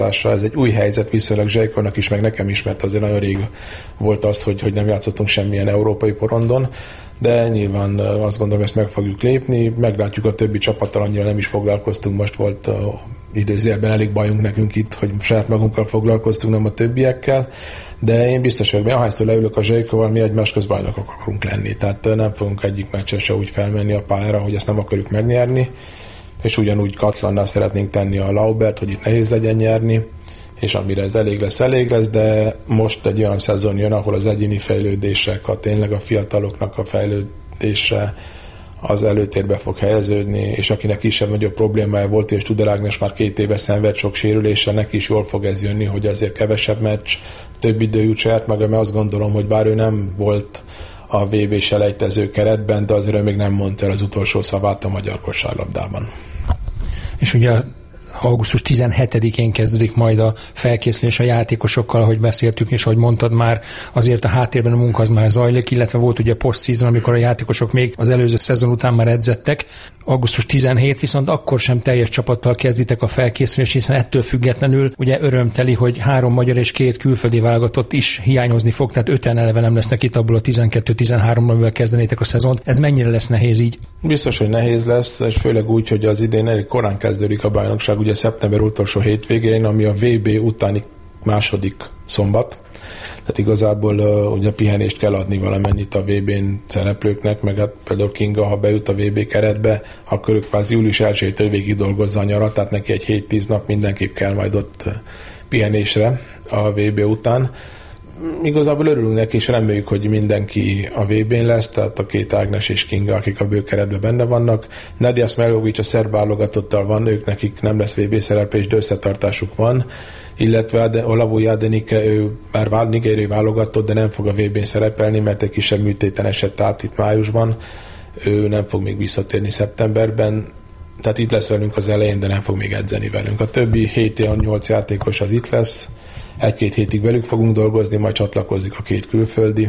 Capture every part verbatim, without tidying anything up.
Ez egy új helyzet viszonylag Zsejkornak is, meg nekem is, mert azért nagyon rég volt az, hogy, hogy nem játszottunk semmilyen európai porondon, de nyilván azt gondolom, ezt meg fogjuk lépni, meglátjuk a többi csapattal, annyira nem is foglalkoztunk, most volt uh, időzélben elég bajunk nekünk itt, hogy saját magunkkal foglalkoztunk, nem a többiekkel, de én biztos vagyok benne, ahányszor leülök a Zsejkóval, mi egymás köz bajnokok akarunk lenni, tehát nem fogunk egyik meccsen se úgy felmenni a pályára, hogy ezt nem akarjuk megnyerni, és ugyanúgy Katlannál szeretnénk tenni a Laubert, hogy itt nehéz legyen nyerni, és amire ez elég lesz, elég lesz, de most egy olyan szezon jön, ahol az egyéni fejlődések, a tényleg a fiataloknak a fejlődése az előtérbe fog helyeződni, és akinek kisebb-nagyobb problémája volt, és Tudor Ágnes már két éve szenved sok sérüléssel, neki is jól fog ez jönni, hogy azért kevesebb meccs, több idő jut saját maga, mert azt gondolom, hogy bár ő nem volt a vé bé selejtező keretben, de azért ő még nem mondta el az utolsó szavát a magyar kosárlabdában. És ugye augusztus tizenhetedikén kezdődik majd a felkészülés a játékosokkal, ahogy beszéltük, és ahogy mondtad már, azért a háttérben a munka az már zajlik, illetve volt ugye post-season, amikor a játékosok még az előző szezon után már edzettek. augusztus tizenhetedike viszont akkor sem teljes csapattal kezditek a felkészülést, hiszen ettől függetlenül ugye örömteli, hogy három magyar és két külföldi válogatott is hiányozni fog, tehát öten eleve nem lesznek itt abból a tizenkettő-tizenhárommal, amivel kezdenétek a szezont. Ez mennyire lesz nehéz így? Biztos, hogy nehéz lesz, és főleg úgy, hogy az idén elég korán kezdődik a bajnokság, ugye szeptember utolsó hétvégén, ami a vé bé utáni második szombat. Tehát igazából uh, ugye pihenést kell adni valamennyit a vé bén szereplőknek, meg hát például Kinga, ha bejut a vé bé keretbe, akkor ő kvázi július elsejétől végig dolgozza a nyarat, tehát neki egy hét-tíz nap mindenképp kell majd ott pihenésre a vé bé után. Igazából örülünk neki, és reméljük, hogy mindenki a vé bén lesz, tehát a két Ágnes és Kinga, akik a bőkeretben benne vannak. Nadia Smelovic a szerb válogatottal van, ők nekik nem lesz vé bé szereplés, de összetartásuk van, illetve Olavui Adenike, ő már nigériai válogatott, de nem fog a vé bén szerepelni, mert egy kisebb műtéten esett át itt májusban. Ő nem fog még visszatérni szeptemberben, tehát itt lesz velünk az elején, de nem fog még edzeni velünk. A többi hét-nyolc játékos az itt lesz, egy-két hétig velük fogunk dolgozni, majd csatlakozik a két külföldi.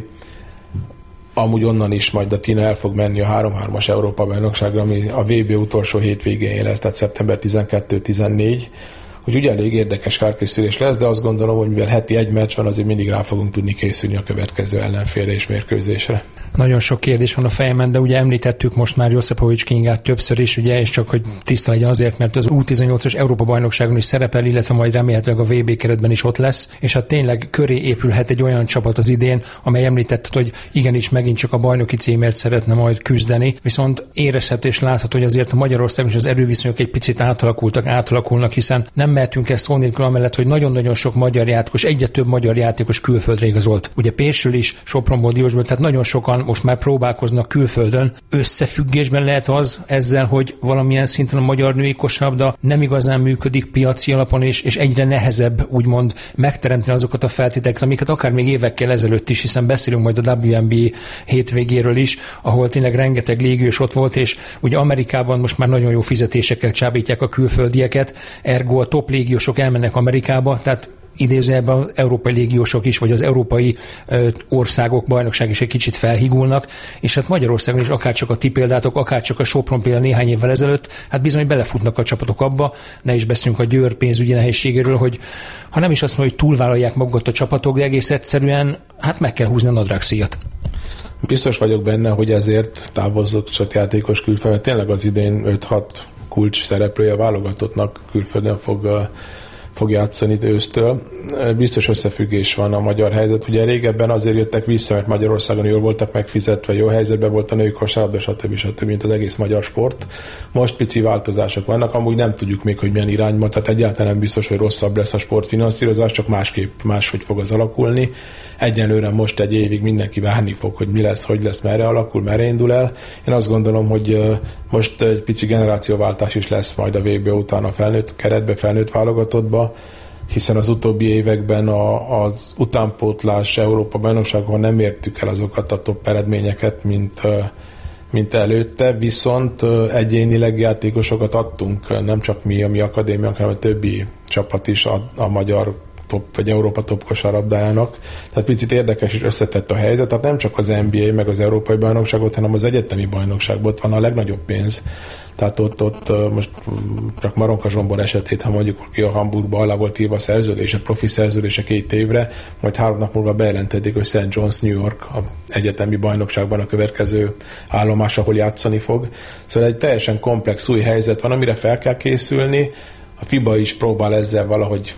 Amúgy onnan is majd a Tina el fog menni a három-hármas Európa-bajnokságra, ami a vé bé utolsó hétvégén lesz, tehát szeptember tizenkettő-tizennégy. Úgyhogy elég érdekes felkészülés lesz, de azt gondolom, hogy mivel heti egy meccs van, azért mindig rá fogunk tudni készülni a következő ellenfélre és mérkőzésre. Nagyon sok kérdés van a fejemben, de ugye említettük most már Josipovics Kingát többször is, ugye, és csak hogy tiszta legyen azért, mert az U tizennyolcas Európa-bajnokságon is szerepel, illetve majd remélhetőleg a vé bé keretben is ott lesz, és hát tényleg köré épülhet egy olyan csapat az idén, amely említetted, hogy igenis megint csak a bajnoki címért szeretne majd küzdeni, viszont érezhető és látható, hogy azért a Magyarországon is az erőviszonyok egy picit átalakultak, átalakulnak, hiszen nem mehetünk ezt szó nélkül amellett, hogy nagyon-nagyon sok magyar játékos, egyre több magyar játékos külföldre igazolt. Ugye Pécsről is, Sopronból, Diósból, tehát nagyon sokan most már próbálkoznak külföldön. Összefüggésben lehet az ezzel, hogy valamilyen szinten a magyar női kosárlabda nem igazán működik piaci alapon, és, és egyre nehezebb úgymond megteremteni azokat a feltételeket, amiket akár még évekkel ezelőtt is, hiszen beszélünk majd a dupla vé en bé hétvégéről is, ahol tényleg rengeteg légiós ott volt, és ugye Amerikában most már nagyon jó fizetésekkel csábítják a külföldieket, ergo a top légiósok elmennek Amerikába, tehát idézőjelben az európai légiósok is, vagy az európai ö, országok, bajnokság is egy kicsit felhigulnak, és hát Magyarországon is akárcsak a ti példátok, akárcsak a Sopron példa néhány évvel ezelőtt, hát bizony belefutnak a csapatok abba, ne is beszélünk a Győr pénzügyi nehézségéről, hogy ha nem is azt mondja, hogy túlvállalják magukat a csapatok, de egész egyszerűen hát meg kell húzni a nadrágszíjat. Biztos vagyok benne, hogy ezért távozott csatjátékos külföldön, tényleg az idén öt-hat kulcs szereplője a válogatottnak külföldön fog fog játszani ősztől. Biztos összefüggés van a magyar helyzet. Ugye régebben azért jöttek vissza, mert Magyarországon jól voltak megfizetve, jó helyzetben volt a női kosárlabda, stb. stb. Mint az egész magyar sport. Most pici változások vannak, amúgy nem tudjuk még, hogy milyen irányba, tehát egyáltalán nem biztos, hogy rosszabb lesz a sportfinanszírozás, csak másképp, máshogy fog az alakulni. Egyenlőre most egy évig mindenki várni fog, hogy mi lesz, hogy lesz, merre alakul, merre indul el. Én azt gondolom, hogy most egy pici generációváltás is lesz majd a vé bé után a felnőtt keretbe, felnőtt válogatottba, hiszen az utóbbi években a, az utánpótlás Európa-bajnokságban nem értük el azokat a top eredményeket, mint, mint előtte, viszont egyénileg játékosokat adtunk, nem csak mi, a mi akadémiánk, hanem a többi csapat is a, a magyar top, vagy Európa top kosárlabdájának. Tehát picit érdekes és összetett a helyzet, tehát nem csak az en bé á meg az európai bajnokságot, hanem az egyetemi bajnokságban ott van a legnagyobb pénz. Tehát ott, ott most csak Maronka Zsombor esetét, ha mondjuk, aki a Hamburgba alá volt írva a szerződése, profi szerződése két évre, majd három nap múlva bejelentették, hogy Saint John's New York a egyetemi bajnokságban a következő állomás, ahol játszani fog. Szóval egy teljesen komplex új helyzet van, amire fel kell készülni. A FIBA is próbál ezzel valahogy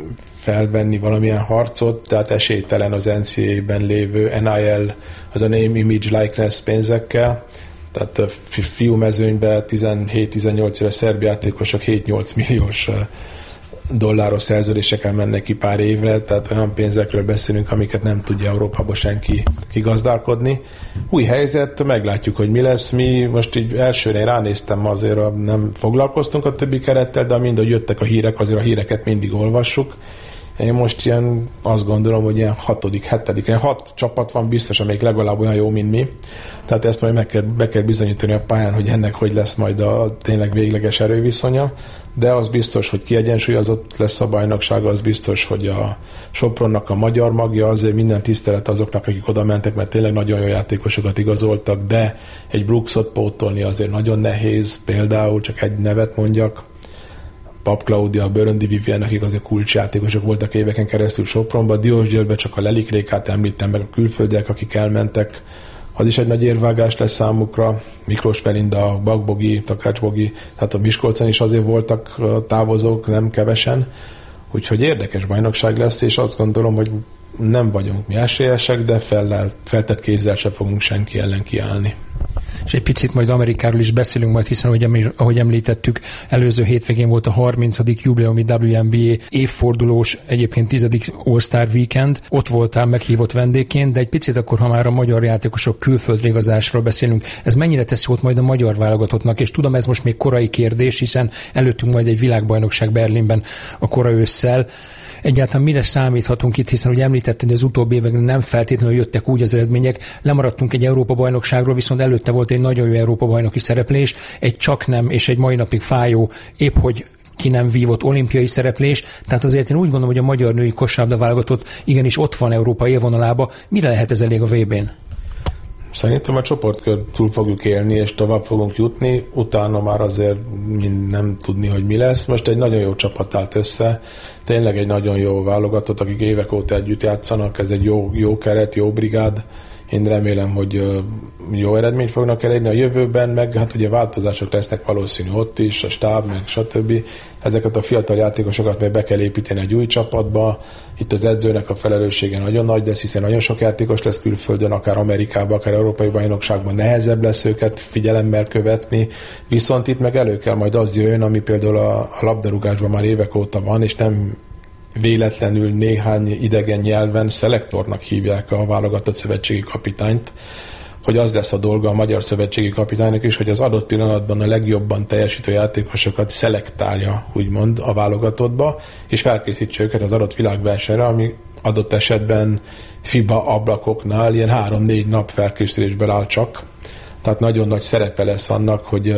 felvenni valamilyen harcot, tehát esélytelen az en cé á á-ben lévő en i el, az a Name, Image, Likeness pénzekkel, tehát a fiú mezőnyben tizenhét-tizennyolc éves szerb játékosok hét-nyolc milliós dolláros szerződésekkel mennek ki pár évre, tehát olyan pénzekről beszélünk, amiket nem tudja Európában senki kigazdálkodni. Új helyzet, meglátjuk, hogy mi lesz. Mi most így elsőre ránéztem, azért nem foglalkoztunk a többi kerettel, de mindegy jöttek a hírek, azért a híreket mindig olvassuk. Én most ilyen, azt gondolom, hogy ilyen hatodik, hetedik, ilyen hat csapat van biztos, amelyik legalább olyan jó, mint mi. Tehát ezt majd meg kell, be kell bizonyítani a pályán, hogy ennek hogy lesz majd a tényleg végleges erőviszonya, de az biztos, hogy kiegyensúlyozott lesz a bajnokság, az biztos, hogy a Sopronnak a magyar magja, azért minden tisztelet azoknak, akik oda mentek, mert tényleg nagyon jó játékosokat igazoltak, de egy Brooksot pótolni azért nagyon nehéz, például csak egy nevet mondjak, Pap Claudia, Böröndi Vivien, akik azért kulcsjátékosok voltak éveken keresztül Sopronban, Diósgyőrbe csak a Lelikrékát említem, meg a külföldiek, akik elmentek, az is egy nagy érvágás lesz számukra. Miklós Melinda, Bagbogi, Takács Bogi, tehát a Miskolcon is azért voltak távozók, nem kevesen. Úgyhogy érdekes bajnokság lesz, és azt gondolom, hogy nem vagyunk mi esélyesek, de fellel, feltett kézzel se fogunk senki ellen kiállni. És egy picit majd Amerikáról is beszélünk majd, hiszen ahogy említettük, előző hétvégén volt a harmincadik jubileumi dupla vé en bé á évfordulós, egyébként tizedik All-Star Weekend. Ott voltál meghívott vendégként, de egy picit akkor, ha már a magyar játékosok külföldre igazásról beszélünk, ez mennyire tesz jót majd a magyar válogatottnak? És tudom, ez most még korai kérdés, hiszen előttünk majd egy világbajnokság Berlinben a kora ősszel. Egyáltalán mire számíthatunk itt, hiszen ugye említetted, hogy az utóbbi években nem feltétlenül jöttek úgy az eredmények, lemaradtunk egy Európa-bajnokságról, viszont előtte volt egy nagyon jó Európa-bajnoki szereplés, egy csak nem és egy mai napig fájó, épp hogy ki nem vívott olimpiai szereplés, tehát azért én úgy gondolom, hogy a magyar női kosárlabda válogatott igenis ott van Európa élvonalába. Mire lehet ez elég a vé bén? Szerintem a csoportkör túl fogjuk élni, és tovább fogunk jutni, utána már azért nem tudni, hogy mi lesz. Most egy nagyon jó csapat állt össze, tényleg egy nagyon jó válogatott, akik évek óta együtt játszanak, ez egy jó, jó keret, jó brigád. Én remélem, hogy jó eredményt fognak elérni a jövőben, meg hát ugye változások lesznek valószínű ott is, a stáb, meg stb. Ezeket a fiatal játékosokat meg be kell építeni egy új csapatba. Itt az edzőnek a felelőssége nagyon nagy lesz, hiszen nagyon sok játékos lesz külföldön, akár Amerikában, akár Európai Bajnokságban, nehezebb lesz őket figyelemmel követni, viszont itt meg elő kell majd az jön, ami például a, a labdarúgásban már évek óta van, és nem véletlenül néhány idegen nyelven szelektornak hívják a válogatott szövetségi kapitányt, hogy az lesz a dolga a magyar szövetségi kapitánynak is, hogy az adott pillanatban a legjobban teljesítő játékosokat szelektálja, úgymond, a válogatottba, és felkészítse őket az adott világversenyre, ami adott esetben FIBA ablakoknál ilyen három-négy nap felkészülésből áll csak. Tehát nagyon nagy szerepe lesz annak, hogy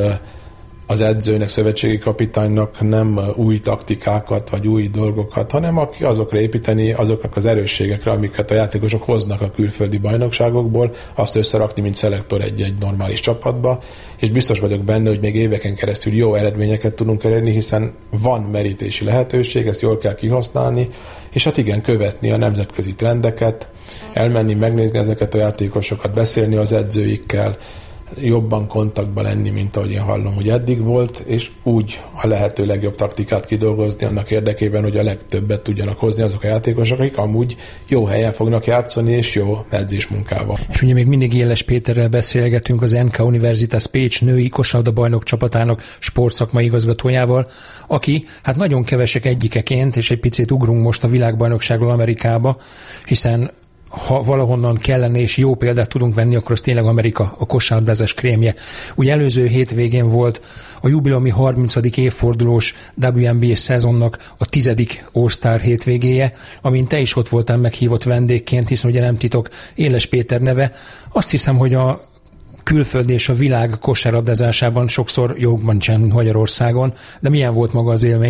az edzőnek, szövetségi kapitánynak nem új taktikákat vagy új dolgokat, hanem aki azokra építeni, azoknak az erősségekre, amiket a játékosok hoznak a külföldi bajnokságokból, azt összerakni, mint szelektor egy-egy normális csapatba, és biztos vagyok benne, hogy még éveken keresztül jó eredményeket tudunk elérni, hiszen van merítési lehetőség, ezt jól kell kihasználni, és hát igen, követni a nemzetközi trendeket, elmenni, megnézni ezeket a játékosokat, beszélni az edzőikkel, jobban kontaktban lenni, mint ahogy én hallom, hogy eddig volt, és úgy a lehető legjobb taktikát kidolgozni annak érdekében, hogy a legtöbbet tudjanak hozni azok a játékosok, akik amúgy jó helyen fognak játszani, és jó edzésmunkával. És ugye még mindig Éles Péterrel beszélgetünk, az en ká Universitas Pécs női kosárlabda bajnok csapatának sportszakmai igazgatójával, aki hát nagyon kevesek egyikeként, és egy picit ugrunk most a világbajnokságról Amerikába, hiszen ha valahonnan kellene és jó példát tudunk venni, akkor az tényleg Amerika, a kosárlabdázás krémje. Ugye előző hétvégén volt a jubileumi harmincadik évfordulós dupla vé en bé á szezonnak a tizedik All-Star hétvégéje, amin te is ott voltál meghívott vendégként, hiszen ugye nem titok Éles Péter neve. Azt hiszem, hogy a külföld és a világ kosárlabdázásában sokszor jobban sem, mint Magyarországon, de milyen volt maga az élmény?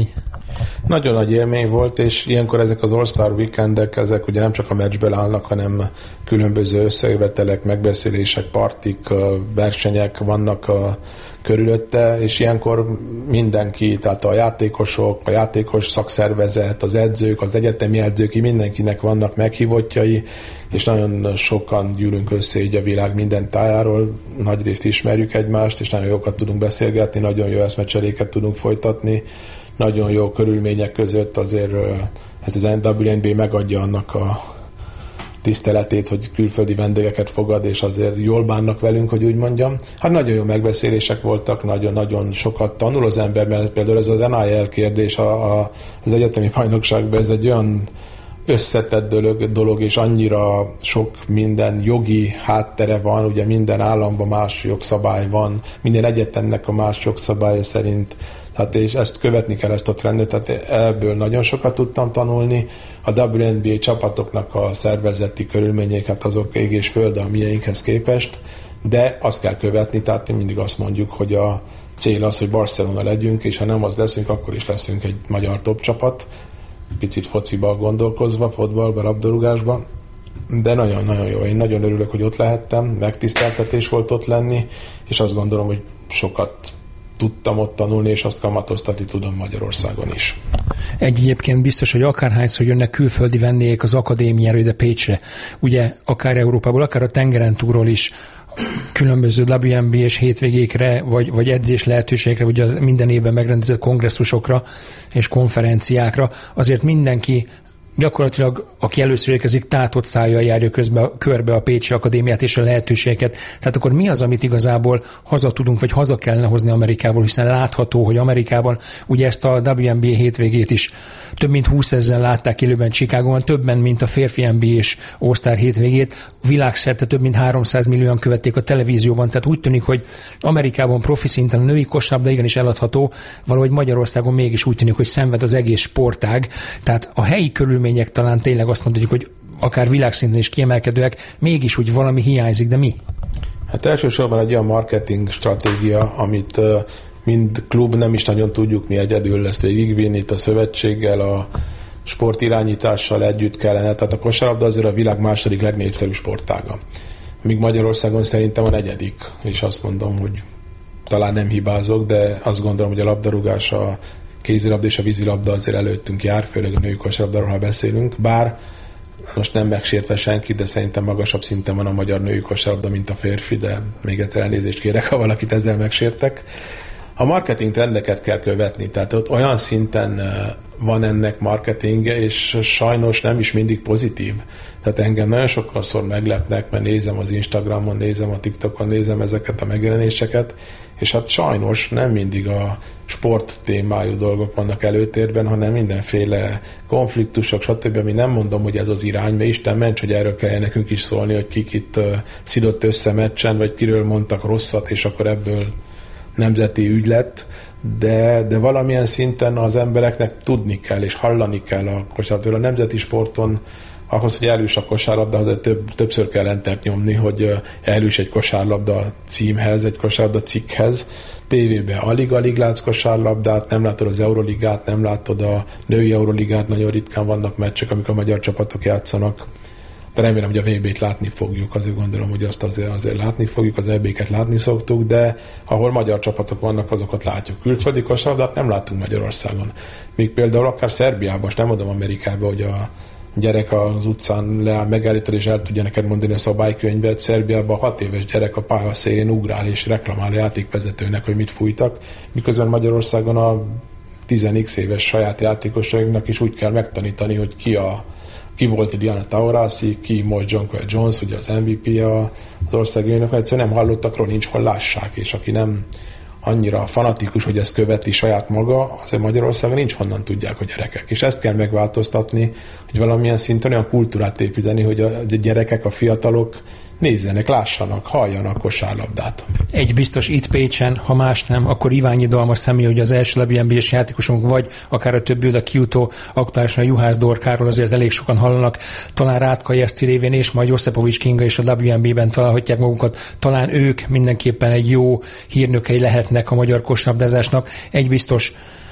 Nagyon nagy élmény volt, és ilyenkor ezek az All-Star Weekendek, ezek ugye nem csak a meccsből állnak, hanem különböző összejövetelek, megbeszélések, partik, versenyek vannak a körülötte, és ilyenkor mindenki, tehát a játékosok, a játékos szakszervezet, az edzők, az egyetemi edzők, mindenkinek vannak meghívottjai, és nagyon sokan gyűlünk össze így a világ minden tájáról, nagyrészt ismerjük egymást, és nagyon jókat tudunk beszélgetni, nagyon jó eszmecseréket tudunk folytatni, nagyon jó körülmények között azért ez az en dupla vé en bé megadja annak a tiszteletét, hogy külföldi vendégeket fogad, és azért jól bánnak velünk, hogy úgy mondjam. Hát nagyon jó megbeszélések voltak, nagyon-nagyon sokat tanul az ember, mert például ez az en i el kérdés a, a, az egyetemi bajnokságban, ez egy olyan összetett dolog, dolog, és annyira sok minden jogi háttere van, ugye minden államban más jogszabály van, minden egyetemnek a más jogszabálya szerint, tehát és ezt követni kell, ezt a trendet, tehát ebből nagyon sokat tudtam tanulni. A dupla vé en bé csapatoknak a szervezeti körülményeket azok ég és föld a mieinkhez képest, de azt kell követni, tehát mindig azt mondjuk, hogy a cél az, hogy Barcelona legyünk, és ha nem az leszünk, akkor is leszünk egy magyar top csapat, picit fociba gondolkozva, fotballba, labdarúgásba, de nagyon-nagyon jó. Én nagyon örülök, hogy ott lehettem, megtiszteltetés volt ott lenni, és azt gondolom, hogy sokat tudtam ott tanulni, és azt kamatoztatni tudom Magyarországon is. Egy egyébként biztos, hogy akárhányszor jönnek külföldi vendégek az akadémiára ide Pécsre, ugye akár Európából, akár a tengeren túlról is, különböző dupla vé en bé-s hétvégékre, vagy, vagy edzés lehetőségekre, ugye az minden évben megrendezett kongresszusokra és konferenciákra, azért mindenki gyakorlatilag, aki először érkezik, tátott szájjal járja közbe, körbe a Pécsi Akadémiát és a lehetőségeket. Tehát akkor mi az, amit igazából haza tudunk, vagy haza kellene hozni Amerikából, hiszen látható, hogy Amerikában ugye ezt a dupla vé en bé hétvégét is több mint húszezren látták élőben Chicagóban, többen, mint a férfi en bé és All-Star hétvégét. Világszerte több mint háromszáz millióan követték a televízióban, tehát úgy tűnik, hogy Amerikában profi szinten a női kosárlabda igenis eladható, valahogy Magyarországon mégis úgy tűnik, hogy szenved az egész sportág. Tehát a helyi körülmények talán tényleg azt mondjuk, hogy akár világszinten is kiemelkedőek, mégis úgy valami hiányzik, de mi? Hát elsősorban egy olyan marketing stratégia, amit uh, mind klub nem is nagyon tudjuk mi egyedül ezt végigvinni, itt a szövetséggel, a sportirányítással együtt kellene. Tehát a kosárlabda azért a világ második legnépszerűbb sportága. Míg Magyarországon szerintem a negyedik, és azt mondom, hogy talán nem hibázok, de azt gondolom, hogy a labdarúgás, a kézilabda és a vízilabda azért előttünk jár, főleg a női kosárlabdáról, ha beszélünk, bár most nem megsértve senki, de szerintem magasabb szinten van a magyar női kosárlabda, mint a férfi, de még egyszer elnézést kérek, ha valakit ezzel megsértek. A marketing trendeket kell követni, tehát ott olyan szinten van ennek marketingje, és sajnos nem is mindig pozitív. Tehát engem nagyon sokszor meglepnek, mert nézem az Instagramon, nézem a TikTokon, nézem ezeket a megjelenéseket, és hát sajnos nem mindig a sport témájú dolgok vannak előtérben, hanem mindenféle konfliktusok, stb. Ami nem mondom, hogy ez az irány, mert Isten ments, hogy erről kell nekünk is szólni, hogy kik itt uh, szidott össze meccsen, vagy kiről mondtak rosszat, és akkor ebből nemzeti ügy lett, de, de valamilyen szinten az embereknek tudni kell, és hallani kell a kosárlabdáról. A nemzeti sporton ahhoz, hogy eljuss a kosárlabda, azért több, többször kell entert nyomni, hogy eljuss egy kosárlabda címhez, egy kosárlabda cikkhez. tévében alig-alig látsz kosárlabdát, nem látod az Euroligát, nem látod a női Euroligát, nagyon ritkán vannak meccsek, amikor a magyar csapatok játszanak. De remélem, hogy a vé bét látni fogjuk, azért gondolom, hogy azt azért, azért látni fogjuk, az é béket látni szoktuk, de ahol magyar csapatok vannak, azokat látjuk. Külföldi kosárlabdát nem látunk Magyarországon. Míg például akár Szerbiában, most nem mondom Amerikában, hogy a gyerek az utcán leáll, megállítani, és el tudja neked mondani a szabálykönyvet. Szerbiában a hat éves gyerek a pálya szélén ugrál és reklamál a játékvezetőnek, hogy mit fújtak, miközben Magyarországon a tíz x éves saját játékosainknak is úgy kell megtanítani, hogy ki a ki volt Diana Taurasi, ki most Jonquel Jones, ugye az em vé pé az országének, mert egyszerűen nem hallottak róla, nincs hol lássák, és aki nem annyira fanatikus, hogy ezt követi saját maga, azért Magyarországon nincs honnan tudják a gyerekek. És ezt kell megváltoztatni, hogy valamilyen szinten olyan kultúrát építeni, hogy a gyerekek, a fiatalok nézzenek, lássanak, halljanak kosárlabdát. Egy biztos itt Pécsen, ha más nem, akkor Iványi Dalma személy, hogy az első dupla vé en bé-s játékosunk, vagy akár a többi, a kijutó, aktuálisan a Juhász Dorkáról azért elég sokan hallanak, talán Rátkai Eszti révén, és majd Joszepovics Kinga is a dupla vé en bé-ben találhatják magukat, talán ők mindenképpen egy jó hírnökei lehetnek a magyar kosárlabdázásnak. Egy biztos,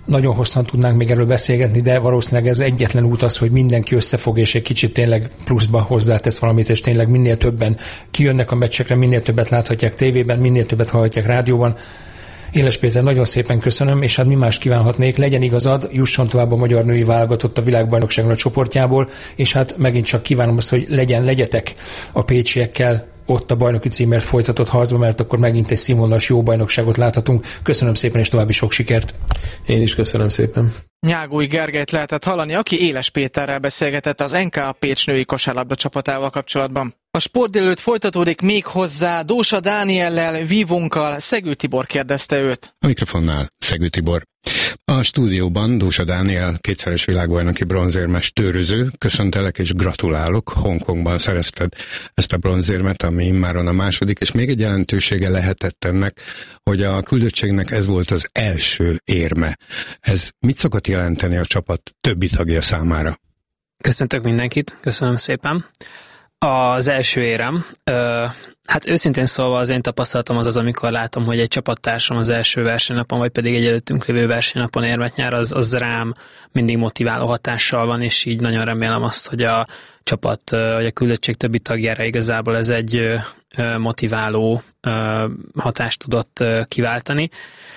nagyon hosszan tudnánk még erről beszélgetni, de valószínűleg ez egyetlen út az, hogy mindenki összefog, és egy kicsit tényleg pluszba hozzátesz valamit, és tényleg minél többen kijönnek a meccsekre, minél többet láthatják tévében, minél többet hallhatják rádióban. Éles Péter, nagyon szépen köszönöm, és hát mi más kívánhatnék, legyen igazad, jusson tovább a magyar női válogatott a világbajnokságon a csoportjából, és hát megint csak kívánom azt, hogy legyen, legyetek a pécsiekkel ott a bajnoki címért folytatott harcban, mert akkor megint egy színvonalas jó bajnokságot láthatunk. Köszönöm szépen, és további sok sikert. Én is köszönöm szépen. Nyágói Gergelyt lehetett hallani, aki Éles Péterrel beszélgetett az en ká á Pécs női kosárlabda csapatával kapcsolatban. A sport délelőtt folytatódik még hozzá Dósa Dániellel, vívónkkal. Szegő Tibor kérdezte őt. A mikrofonnál Szegő Tibor. A stúdióban Dósa Dániel, kétszeres világbajnoki bronzérmes tőröző. Köszöntelek és gratulálok. Hongkongban szerezted ezt a bronzérmet, ami immáron a második, és még egy jelentősége lehetett ennek, hogy a küldöttségnek ez volt az első érme. Ez mit szokott jelenteni a csapat többi tagja számára? Köszöntök mindenkit, köszönöm szépen. Az első érem, hát őszintén szólva az én tapasztalatom az az, amikor látom, hogy egy csapattársam az első versenynapon, vagy pedig egy előttünk lévő versenynapon érmet nyer, az, az rám mindig motiváló hatással van, és így nagyon remélem azt, hogy a csapat, vagy a küldöttség többi tagjára igazából ez egy motiváló hatást tudott kiváltani.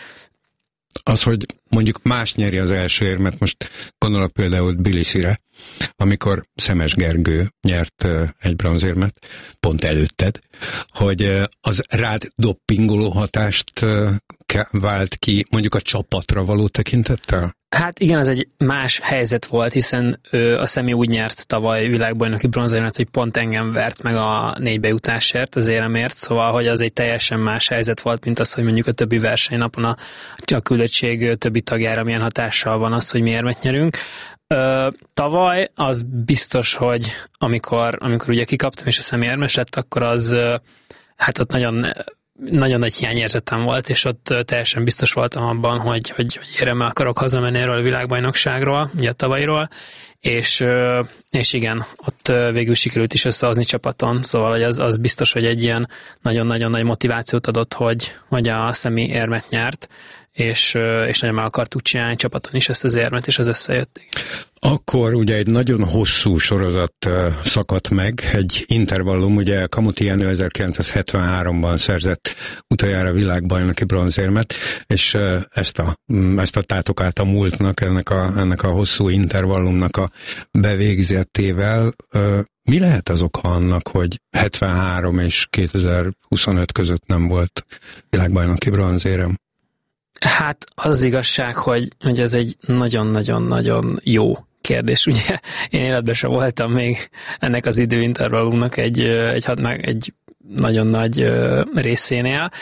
Az, hogy mondjuk más nyeri az első érmet, most gondolok például Tbilisire, amikor Szemes Gergő nyert egy bronzérmet, pont előtted, hogy az rád doppingoló hatást vált ki mondjuk a csapatra való tekintettel? Hát igen, ez egy más helyzet volt, hiszen ő, a Szemi úgy nyert tavaly világbajnoki bronzérmet, hogy pont engem vert meg a négy bejutásért, az éremért, szóval, hogy az egy teljesen más helyzet volt, mint az, hogy mondjuk a többi versenynapon a, a küldöttség többi tagjára milyen hatással van az, hogy mi érmet nyerünk. Ö, tavaly az biztos, hogy amikor, amikor ugye kikaptam és a Szemi érmes lett, akkor az hát ott nagyon nagyon nagy hiányérzetem volt, és ott teljesen biztos voltam abban, hogy, hogy, hogy éremmel akarok hazamenni erről a világbajnokságról, ugye a tavalyiról, és, és igen, ott végül sikerült is összehozni csapaton, szóval hogy az, az biztos, hogy egy ilyen nagyon-nagyon nagy motivációt adott, hogy, hogy a Szemi érmet nyert, és, és nagyon meg akartuk csinálni csapaton is ezt az érmet, és az összejött. Akkor ugye egy nagyon hosszú sorozat uh, szakadt meg, egy intervallum, ugye Kamuti Jenő ezerkilencszázhetvenháromban szerzett utoljára világbajnoki bronzérmet, és uh, ezt, a, ezt adtátok át a múltnak, ennek a, ennek a hosszú intervallumnak a bevégzettével. Uh, mi lehet az oka annak, hogy hetvenhárom és kétezer-huszonöt között nem volt világbajnoki bronzérem? Hát az igazság, hogy, hogy ez egy nagyon-nagyon-nagyon jó kérdés. Ugye én életben sem voltam még ennek az időintervallumnak egy, egy, egy nagyon nagy részénél.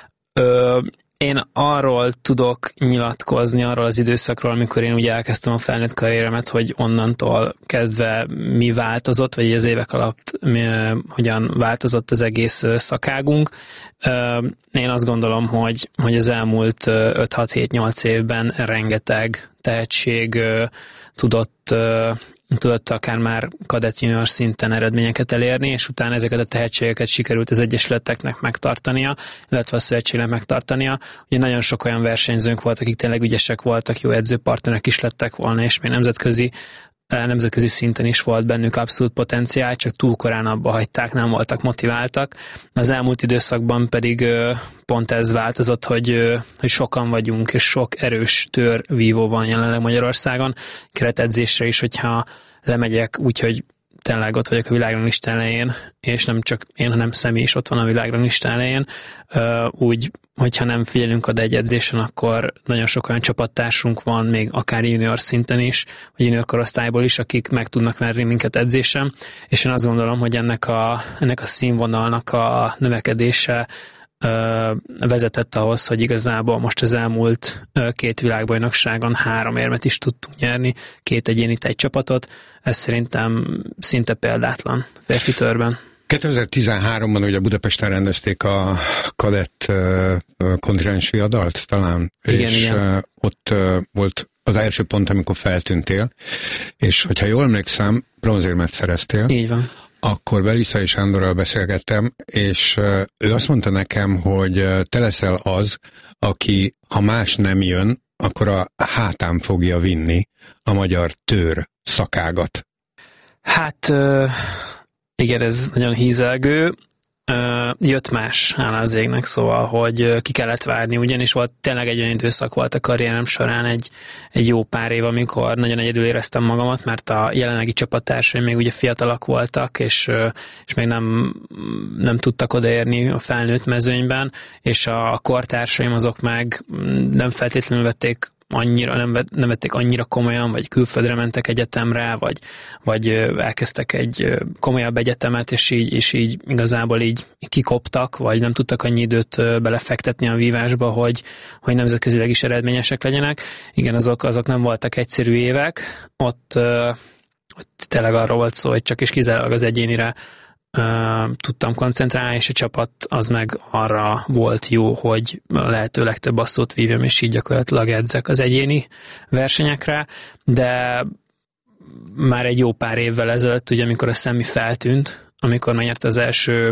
Én arról tudok nyilatkozni, arról az időszakról, amikor én ugye elkezdtem a felnőtt karrieremet, hogy onnantól kezdve mi változott, vagy az évek alatt mi, hogyan változott az egész szakágunk. Én azt gondolom, hogy, hogy az elmúlt öt-hat-hét-nyolc évben rengeteg tehetség tudott tudott akár már kadett junior szinten eredményeket elérni, és utána ezeket a tehetségeket sikerült az egyesületeknek megtartania, illetve a szövetségnek megtartania. Ugye nagyon sok olyan versenyzőnk volt, akik tényleg ügyesek voltak, jó edzőpartnerek is lettek volna, és még nemzetközi nemzetközi szinten is volt bennük abszolút potenciál, csak túl korán abba hagyták, nem voltak motiváltak. Az elmúlt időszakban pedig pont ez változott, hogy, hogy sokan vagyunk, és sok erős törvívó van jelenleg Magyarországon. Keretedzésre is, hogyha lemegyek úgy, hogy tényleg ott vagyok a világranglista elején, és nem csak én, hanem Szemi is ott van a világranglista elején, úgy, hogyha nem figyelünk oda egy edzésen, akkor nagyon sok olyan csapattársunk van, még akár junior szinten is, vagy junior korosztályból is, akik meg tudnak verni minket edzésen, és én azt gondolom, hogy ennek a, ennek a színvonalnak a növekedése vezetett ahhoz, hogy igazából most az elmúlt két világbajnokságon három érmet is tudtunk nyerni, két egyénit, egy csapatot. Ez szerintem szinte példátlan férfi törben. kétezer-tizenháromban ugye Budapesten rendezték a kadett kontinens viadalt talán, igen, és igen. Ott volt az első pont, amikor feltűntél, és hogyha jól emlékszem, bronzérmet szereztél. Így van. Akkor Belisai Sándorral beszélgettem, és ő azt mondta nekem, hogy te leszel az, aki, ha más nem jön, akkor a hátán fogja vinni a magyar tőr szakágat. Hát igen, ez nagyon hízelgő. Jött más, hála az égnek, szóval, hogy ki kellett várni, ugyanis volt tényleg egy olyan időszak volt a karrierem során egy, egy jó pár év, amikor nagyon egyedül éreztem magamat, mert a jelenlegi csapattársaim még ugye fiatalak voltak, és, és még nem, nem tudtak odaérni a felnőtt mezőnyben, és a, a kortársaim azok meg nem feltétlenül vették annyira, nem, vett, nem vették annyira komolyan, vagy külföldre mentek egyetemre, vagy, vagy elkezdtek egy komolyabb egyetemet, és így, és így igazából így kikoptak, vagy nem tudtak annyi időt belefektetni a vívásba, hogy, hogy nemzetközileg is eredményesek legyenek. Igen, azok, azok nem voltak egyszerű évek. Ott, ott tényleg arról volt szó, hogy csak és kizárólag az egyénire Uh, tudtam koncentrálni, és a csapat az meg arra volt jó, hogy a lehető legtöbb basszót vívjam, és így gyakorlatilag edzek az egyéni versenyekre, de már egy jó pár évvel ezelőtt, ugye amikor a Szemi feltűnt, amikor megnyerte az első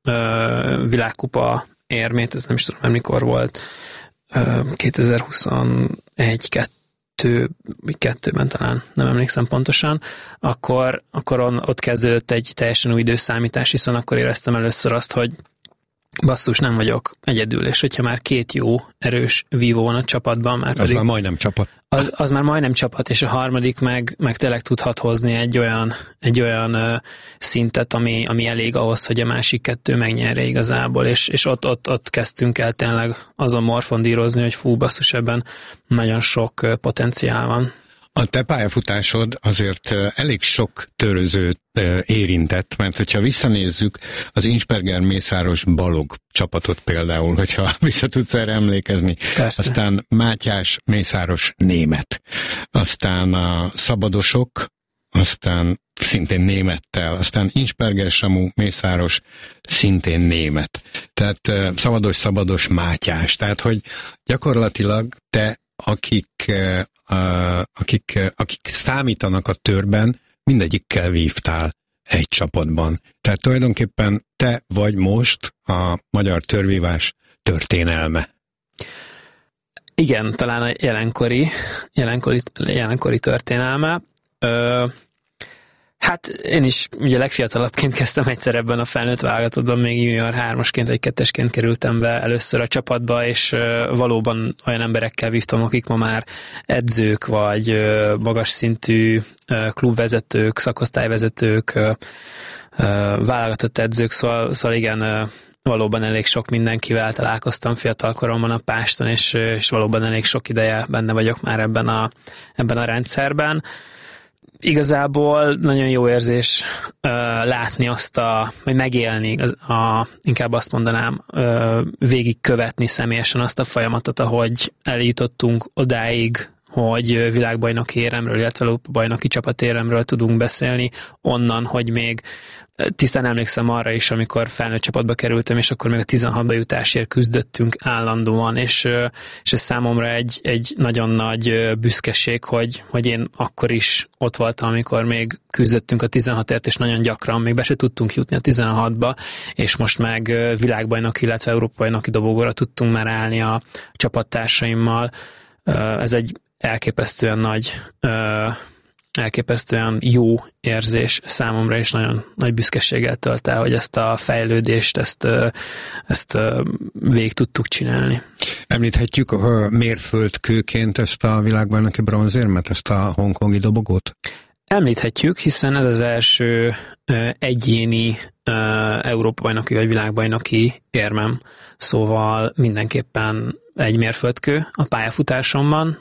uh, világkupa érmét, ez nem is tudom, mikor volt, uh, kétezer-huszonegy kettő kettőben talán, nem emlékszem pontosan, akkor, akkor on, ott kezdődött egy teljesen új időszámítás, hiszen akkor éreztem először azt, hogy basszus, nem vagyok egyedül, és hogyha már két jó, erős vívó van a csapatban, már az pedig, már majdnem csapat. Az, az már majdnem csapat, és a harmadik meg, meg tényleg tudhat hozni egy olyan, egy olyan uh, szintet, ami, ami elég ahhoz, hogy a másik kettő megnyerje igazából, és, és ott, ott, ott kezdtünk el tényleg azon morfondírozni, hogy fú, basszus, ebben nagyon sok uh, potenciál van. A te pályafutásod azért elég sok törözőt érintett, mert hogyha visszanézzük az Insperger Mészáros Balog csapatot például, hogyha vissza tudsz erre emlékezni, Persze. Aztán Mátyás Mészáros Német, aztán a Szabadosok, aztán szintén némettel, aztán Insperger Samu Mészáros szintén német. Tehát Szabados, Szabados, Mátyás. Tehát, hogy gyakorlatilag te, akik Uh, akik, uh, akik számítanak a törben, mindegyikkel vívtál egy csapatban. Tehát tulajdonképpen te vagy most a magyar törvívás történelme. Igen, talán a jelenkori, jelenkori, jelenkori történelme. Ö, hát én is ugye legfiatalabbként kezdtem egyszer ebben a felnőtt válogatottban, még junior hármasként vagy kettesként kerültem be először a csapatba, és valóban olyan emberekkel vívtam, akik ma már edzők, vagy magas szintű klubvezetők, szakosztályvezetők, válogatott edzők, szóval, szóval igen, valóban elég sok mindenkivel találkoztam fiatal koromban a Páston, és, és valóban elég sok ideje benne vagyok már ebben a, ebben a rendszerben. Igazából nagyon jó érzés uh, látni azt a, vagy megélni, az, a, inkább azt mondanám, uh, végigkövetni személyesen azt a folyamatot, ahogy eljutottunk odáig, hogy világbajnoki éremről, illetve bajnoki csapatéremről tudunk beszélni, onnan, hogy még tisztán emlékszem arra is, amikor felnőtt csapatba kerültem, és akkor még a tizenhatba jutásért küzdöttünk állandóan, és, és ez számomra egy, egy nagyon nagy büszkeség, hogy, hogy én akkor is ott voltam, amikor még küzdöttünk a tizenhatért, és nagyon gyakran még be se tudtunk jutni a tizenhatba, és most meg világbajnoki, illetve európa-bajnoki dobogóra tudtunk már állni a csapattársaimmal. Ez egy elképesztően nagy, elképesztően jó érzés számomra, és nagyon nagy büszkeséggel tölt el, hogy ezt a fejlődést, ezt, ezt végig tudtuk csinálni. Említhetjük a mérföldkőként ezt a világbajnoki bronzérmet, ezt a hongkongi dobogót? Említhetjük, hiszen ez az első egyéni Európa-bajnoki vagy világbajnoki érmem, szóval mindenképpen egy mérföldkő a pályafutásomban,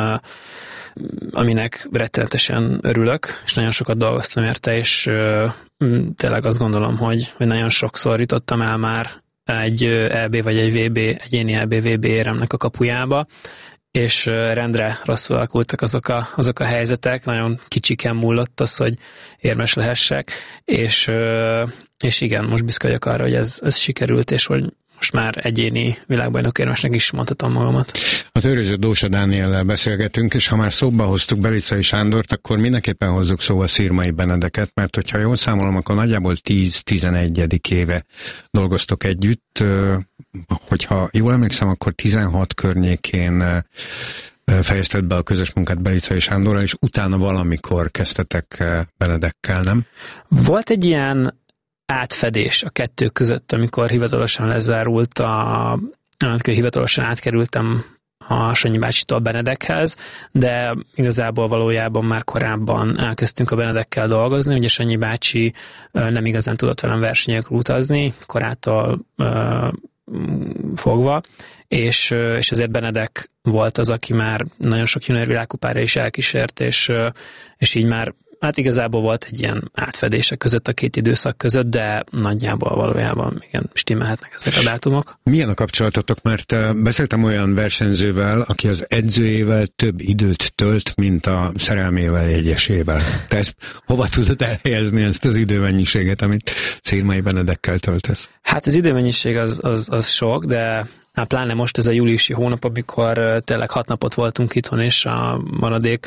aminek rettenetesen örülök, és nagyon sokat dolgoztam érte, és tényleg azt gondolom, hogy, hogy nagyon sokszor jutottam el már egy é bé vagy egy vé bé, egyéni é bé vé bé éremnek a kapujába, és rendre rosszul alakultak azok a, azok a helyzetek, nagyon kicsiken múlott az, hogy érmes lehessek, és, és igen, most büszke vagyok arra, hogy ez, ez sikerült, és hogy most már egyéni világbajnok érmesnek is mondhatom magamat. A törőző Dósa Dániellel beszélgetünk, és ha már szóba hoztuk Belicai Sándort, akkor mindenképpen hozzuk szóba Szirmai Benedeket, mert hogyha jól számolom, akkor nagyjából tíz-tizenegy éve dolgoztok együtt, hogyha jól emlékszem, akkor tizenhat környékén fejezted be a közös munkát Belicai Sándorral, és utána valamikor kezdtetek Benedekkel, nem? Volt egy ilyen átfedés a kettő között, amikor hivatalosan lezárult a, amikor hivatalosan átkerültem a Sanyi bácsitól a Benedekhez, de igazából valójában már korábban elkezdtünk a Benedekkel dolgozni, ugye Sanyi bácsi nem igazán tudott velem versenyekre utazni, korától uh, fogva, és, és ezért Benedek volt az, aki már nagyon sok junior világkupára is elkísért, és, és így már hát igazából volt egy ilyen átfedése között a két időszak között, de nagyjából valójában igen, stimmelhetnek ezek a dátumok. Milyen a kapcsolatotok? Mert beszéltem olyan versenyzővel, aki az edzőjével több időt tölt, mint a szerelmével, jegyesével. Te ezt hova tudod elhelyezni, ezt az időmennyiséget, amit Szirmai Benedekkel töltesz? Hát az időmennyiség az, az, az sok, de hát pláne most ez a júliusi hónap, amikor tényleg hat napot voltunk itthon, és a maradék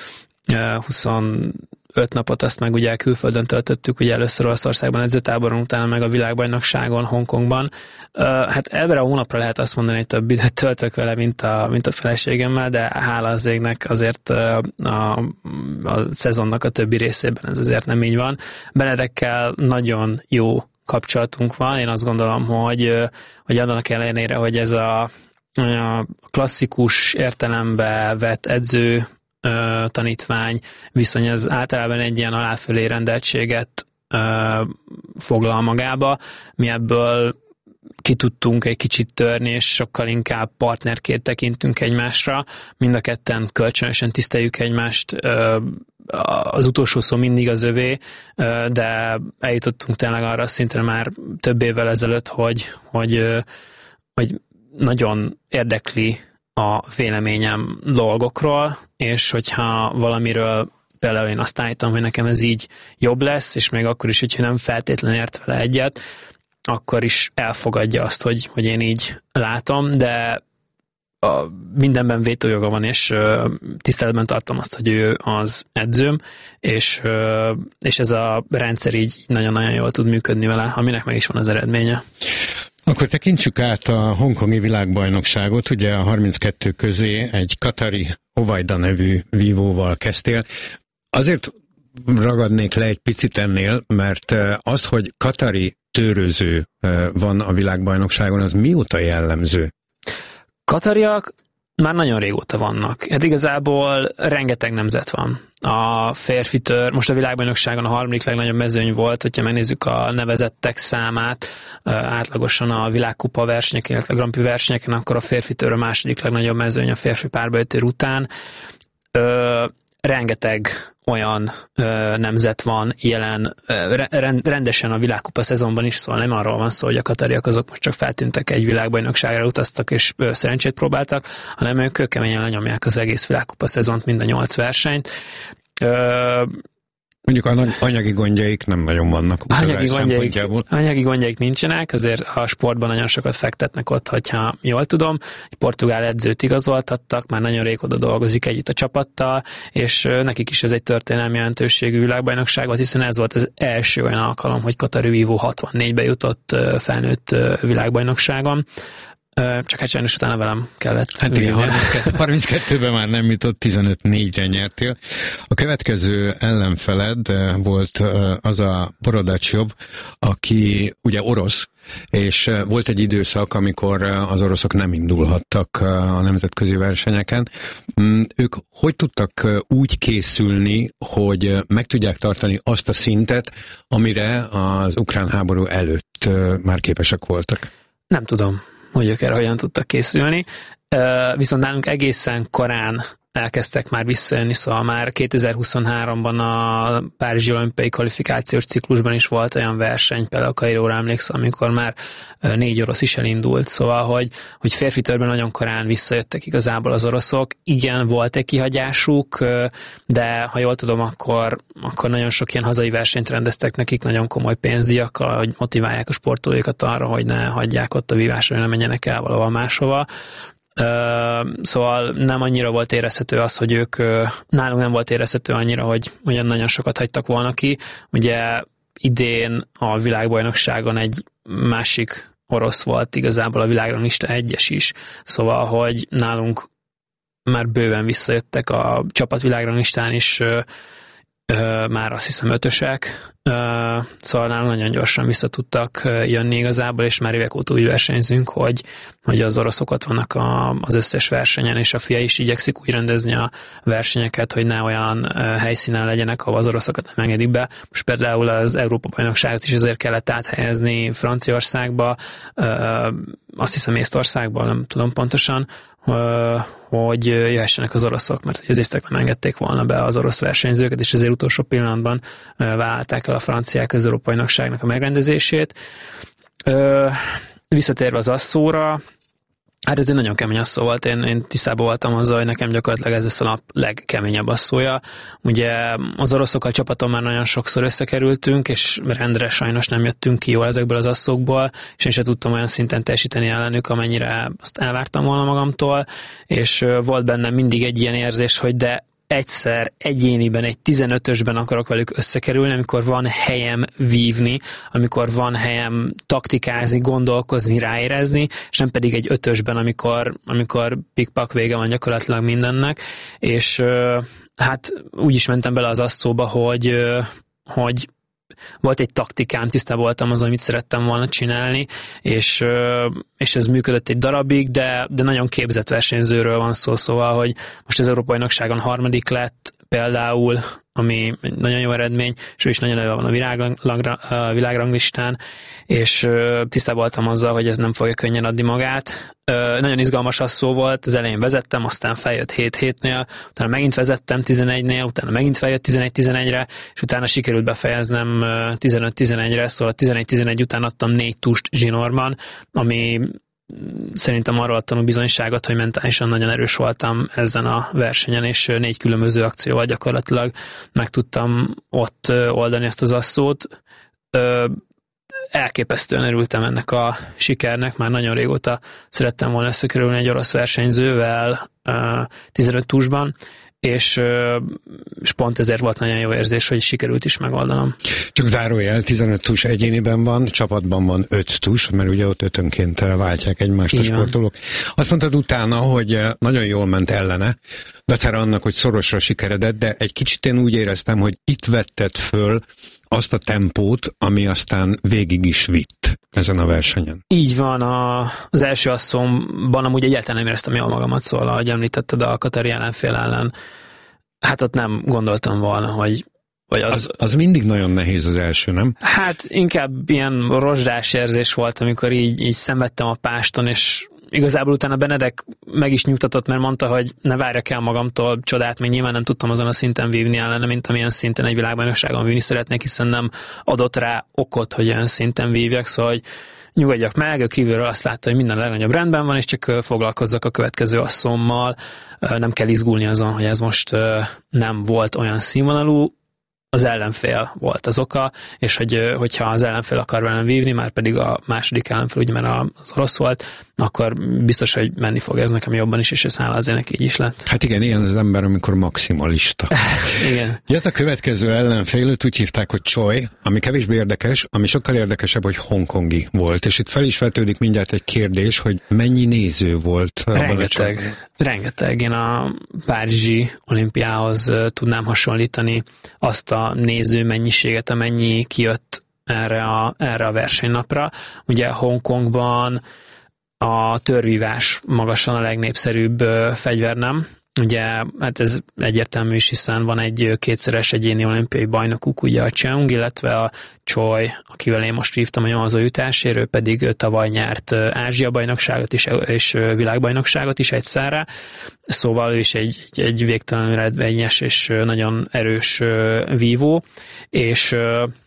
huszonöt napot azt meg ugye külföldön töltöttük, ugye először Olaszországban edzőtáboron, utána meg a világbajnokságon, Hongkongban. Hát ebben a hónapra lehet azt mondani, hogy több időt töltök vele, mint a, mint a feleségemmel, de hála az égnek azért a, a szezonnak a többi részében ez azért nem így van. Benedekkel nagyon jó kapcsolatunk van, én azt gondolom, hogy, hogy annak ellenére, hogy ez a, a klasszikus értelembe vett edző tanítvány viszony, ez általában egy ilyen aláfölé rendeltséget ö, foglal magába. Mi ebből ki tudtunk egy kicsit törni, és sokkal inkább partnerként tekintünk egymásra. Mind a ketten kölcsönösen tiszteljük egymást. Ö, az utolsó szó mindig az övé, ö, de eljutottunk tényleg arra szintre már több évvel ezelőtt, hogy, hogy, ö, hogy nagyon érdekli a véleményem dolgokról, és hogyha valamiről például én azt állítom, hogy nekem ez így jobb lesz, és még akkor is, hogyha nem feltétlenül ért vele egyet, akkor is elfogadja azt, hogy, hogy én így látom, de a mindenben vétójoga van, és uh, tiszteletben tartom azt, hogy ő az edzőm, és, uh, és ez a rendszer így nagyon-nagyon jól tud működni vele, aminek meg is van az eredménye. Akkor tekintsük át a hongkongi világbajnokságot, ugye a harminckettő közé egy katari Ovajda nevű vívóval kezdtél. Azért ragadnék le egy picit ennél, mert az, hogy katari tőröző van a világbajnokságon, az mióta jellemző? Katariak már nagyon régóta vannak. Hát igazából rengeteg nemzet van. A férfi tör, most a világbajnokságon a harmadik legnagyobb mezőny volt, hogyha megnézzük a nevezettek számát, átlagosan a világkupa versenyeken, illetve a Grand Prix versenyeken, akkor a férfi tör a második legnagyobb mezőny a férfi párbaütő után. Ö, rengeteg olyan ö, nemzet van jelen ö, rendesen a világkupa szezonban is, szóval nem arról van szó, hogy a katariak azok most csak feltűntek, egy világbajnokságra utaztak és ö, szerencsét próbáltak, hanem ők kőkeményen lenyomják az egész világkupa szezont, mind a nyolc versenyt. Ö, Mondjuk anyagi gondjaik nem nagyon vannak. Anyagi gondjaik, anyagi gondjaik nincsenek, azért a sportban nagyon sokat fektetnek ott, hogyha jól tudom. Egy portugál edzőt igazoltattak, már nagyon régóta dolgozik együtt a csapattal, és nekik is ez egy történelmi jelentőségű világbajnokság volt, hiszen ez volt az első olyan alkalom, hogy katari vívó hatvannégybe jutott felnőtt világbajnokságon. Csak hát sajnos utána velem kellett. Hát igen, harminckettőben már nem jutott, tizenöt négyre nyertél. A következő ellenfeled volt az a Borodacsjov, aki ugye orosz, és volt egy időszak, amikor az oroszok nem indulhattak a nemzetközi versenyeken. Ők hogy tudtak úgy készülni, hogy meg tudják tartani azt a szintet, amire az ukrán háború előtt már képesek voltak? Nem tudom, hogy ők erre hogyan tudtak készülni. Viszont nálunk egészen korán elkezdtek már visszajönni, szóval már kétezer-huszonháromban a Párizsi olimpiai kvalifikációs ciklusban is volt olyan verseny, például a Kairóra emlékszem, amikor már négy orosz is elindult, szóval, hogy, hogy férfi törben nagyon korán visszajöttek igazából az oroszok. Igen, volt egy kihagyásuk, de ha jól tudom, akkor, akkor nagyon sok ilyen hazai versenyt rendeztek nekik, nagyon komoly pénzdíjakkal, hogy motiválják a sportolóikat arra, hogy ne hagyják ott a vívásra, hogy ne menjenek el valahol máshova. Uh, szóval nem annyira volt érezhető az, hogy ők, uh, nálunk nem volt érezhető annyira, hogy olyan nagyon sokat hagytak volna ki. Ugye idén a világbajnokságon egy másik orosz volt igazából a világranglista egyes is, szóval, hogy nálunk már bőven visszajöttek a csapatvilágranglistán is, ö, ö, már azt hiszem ötösek, ö, szóval nálunk nagyon gyorsan vissza tudtak jönni igazából, és már évek óta úgy versenyzünk, hogy, hogy az oroszok ott vannak a, az összes versenyen, és a FIA is igyekszik úgy rendezni a versenyeket, hogy ne olyan helyszínen legyenek, ahol az oroszokat nem engedik be. Most például az Európa-bajnokságot is azért kellett áthelyezni Franciaországba, ö, azt hiszem Észtországban, nem tudom pontosan, hogy jöhessenek az oroszok, mert az észtek nem engedték volna be az orosz versenyzőket, és ezért utolsó pillanatban vállalták el a franciák az Európa-bajnokságnak a megrendezését. Visszatérve az asszóra, hát ez egy nagyon kemény asszó volt, én, én tisztában voltam azzal, hogy nekem gyakorlatilag ez lesz a nap legkeményebb asszója. Ugye az oroszokkal csapaton már nagyon sokszor összekerültünk, és rendre sajnos nem jöttünk ki jól ezekből az asszókból, és én sem tudtam olyan szinten teljesíteni ellenük, amennyire azt elvártam volna magamtól, és volt bennem mindig egy ilyen érzés, hogy de egyszer egyéniben, egy tizenötösben akarok velük összekerülni, amikor van helyem vívni, amikor van helyem taktikázni, gondolkozni, ráérezni, és nem pedig egy ötösben, amikor, amikor pikpak vége van gyakorlatilag mindennek, és hát úgy is mentem bele az asszóba, hogy, hogy volt egy taktikám, tisztában voltam azon, mit szerettem volna csinálni, és, és ez működött egy darabig, de, de nagyon képzett versenyzőről van szó, szóval, hogy most az Európa-bajnokságon harmadik lett például, ami egy nagyon jó eredmény, és ő is nagyon elő van a, világrang, a világranglistán, és tisztában voltam azzal, hogy ez nem fogja könnyen adni magát. Nagyon izgalmas asszó volt, az elején vezettem, aztán feljött hét hétnél, utána megint vezettem tizenegynél, utána megint feljött tizenegy tizenegyre, és utána sikerült befejeznem tizenöt tizenegyre, szóval tizenegy tizenegy után adtam négy tust zsinórban, ami szerintem arról adtam bizonyságot, hogy mentálisan nagyon erős voltam ezen a versenyen, és négy különböző akcióval gyakorlatilag meg tudtam ott oldani ezt az asszót. Elképesztően örültem ennek a sikernek, már nagyon régóta szerettem volna összekerülni egy orosz versenyzővel tizenöt tusban, és, és pont ezért volt nagyon jó érzés, hogy sikerült is megoldanom. Csak zárójel, tizenöt tus egyéniben van, csapatban van öt tus, mert ugye ott ötönként váltják egymást a sportolók. Azt mondtad utána, hogy nagyon jól ment ellene, dacára annak, hogy szorosra sikeredett, de egy kicsit én úgy éreztem, hogy itt vetted föl azt a tempót, ami aztán végig is vitt ezen a versenyen. Így van, a, az első asszomban amúgy egyáltalán nem éreztem jól magamat, szóval, ahogy említetted a katari ellenfél ellen, hát ott nem gondoltam volna, hogy Vagy az, az, az mindig nagyon nehéz az első, nem? Hát inkább ilyen rozsdás érzés volt, amikor így, így szenvedtem a páston, és igazából utána Benedek meg is nyugtatott, mert mondta, hogy ne várjak el magamtól csodát, még nyilván nem tudtam azon a szinten vívni ellene, mint amilyen szinten egy világbajnokságon vívni szeretnék, hiszen nem adott rá okot, hogy olyan szinten vívjak, szóval hogy nyugodjak meg, ő kívülről azt látta, hogy minden legnagyobb rendben van, és csak foglalkozzak a következő asszommal, nem kell izgulni azon, hogy ez most nem volt olyan színvonalú, az ellenfél volt az oka, és hogy, hogyha az ellenfél akar velem vívni, már pedig a második ellenfél, ugye mert az orosz volt, akkor biztos, hogy menni fog ez nekem jobban is, és ez hála az ennek így is lett. Hát igen, ilyen az ember, amikor maximalista. Igen. Jött a következő ellenfél, őt úgy hívták, hogy Choi, ami kevésbé érdekes, ami sokkal érdekesebb, hogy hongkongi volt. És itt fel is vetődik mindjárt egy kérdés, hogy mennyi néző volt? Rengeteg. Rengeteg. Én a párizsi olimpiához tudnám hasonlítani azt a néző mennyiséget, amennyi kijött erre a, erre a versenynapra. Ugye Hongkongban a törvívás magasan a legnépszerűbb fegyvernem. Ugye, hát ez egyértelmű is, hiszen van egy kétszeres egyéni olimpiai bajnokuk, ugye a Cheung, illetve a Choi, akivel én most vívtam a nyomozó jutásért, ő pedig tavaly nyert Ázsia bajnokságot is, és világbajnokságot is egyszerre. Szóval ő is egy, egy, egy végtelenül eredményes és nagyon erős vívó, és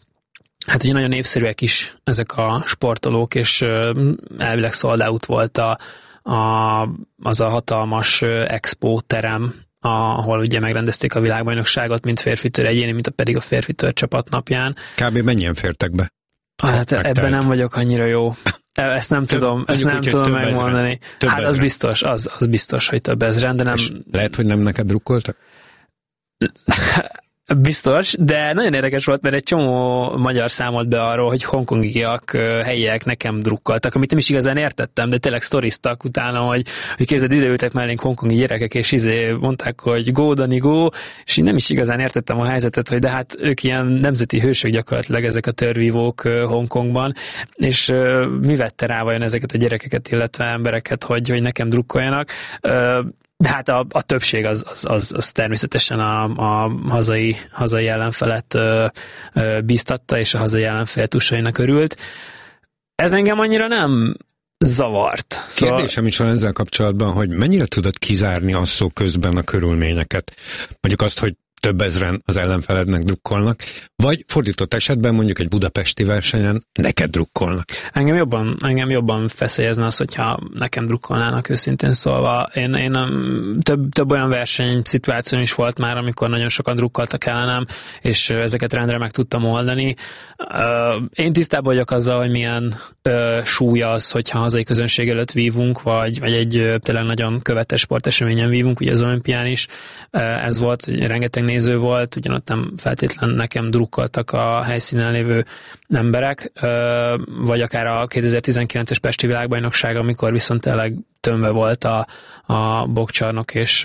hát ugye nagyon népszerűek is ezek a sportolók, és elvileg sold out volt a, a, az a hatalmas expo terem, ahol ugye megrendezték a világbajnokságot, mint férfitől egyéni, mint pedig a férfitől csapatnapján. Kb. Mennyien fértek be? Hát ebben nem vagyok annyira jó. Ezt nem több, tudom, ezt nem úgy, tudom megmondani. Ezren. Hát az biztos, az, az biztos, hogy több ezren, de nem... És lehet, hogy nem neked drukkoltak? Biztos, de nagyon érdekes volt, mert egy csomó magyar számolt be arról, hogy hongkongiak, helyiek nekem drukkoltak, amit nem is igazán értettem, de tényleg sztoriztak utána, hogy, hogy kézed ideültek mellénk hongkongi gyerekek, és izé mondták, hogy go, Dani, go, és én nem is igazán értettem a helyzetet, hogy de hát ők ilyen nemzeti hősök gyakorlatilag ezek a törvívók Hongkongban, és mi vette rá vajon ezeket a gyerekeket, illetve embereket, hogy, hogy nekem drukkoljanak. De hát a, a többség az, az, az, az természetesen a, a hazai, hazai ellenfelet ö, ö, bíztatta, és a hazai ellenfél tusainak örült. Ez engem annyira nem zavart. Szóval... Kérdésem is van ezzel kapcsolatban, hogy mennyire tudod kizárni asszó közben a körülményeket? Mondjuk azt, hogy több ezren az ellenfelednek drukkolnak, vagy fordított esetben mondjuk egy budapesti versenyen neked drukkolnak. Engem jobban, engem jobban feszélyezne az, hogyha nekem drukkolnának, őszintén szólva. Én, én több, több olyan verseny szituáció is volt már, amikor nagyon sokan drukkoltak ellenem, és ezeket rendre meg tudtam oldani. Én tisztában vagyok azzal, hogy milyen súly az, hogyha hazai közönség előtt vívunk, vagy, vagy egy tényleg nagyon követes sporteseményen vívunk, ugye az olimpián is ez volt, rengeteg néző volt, ugyanott nem feltétlenül nekem drukkoltak a helyszínen lévő emberek, vagy akár a kétezer-tizenkilences Pesti világbajnokság, amikor viszont tényleg tömve volt a, a bokcsarnok, és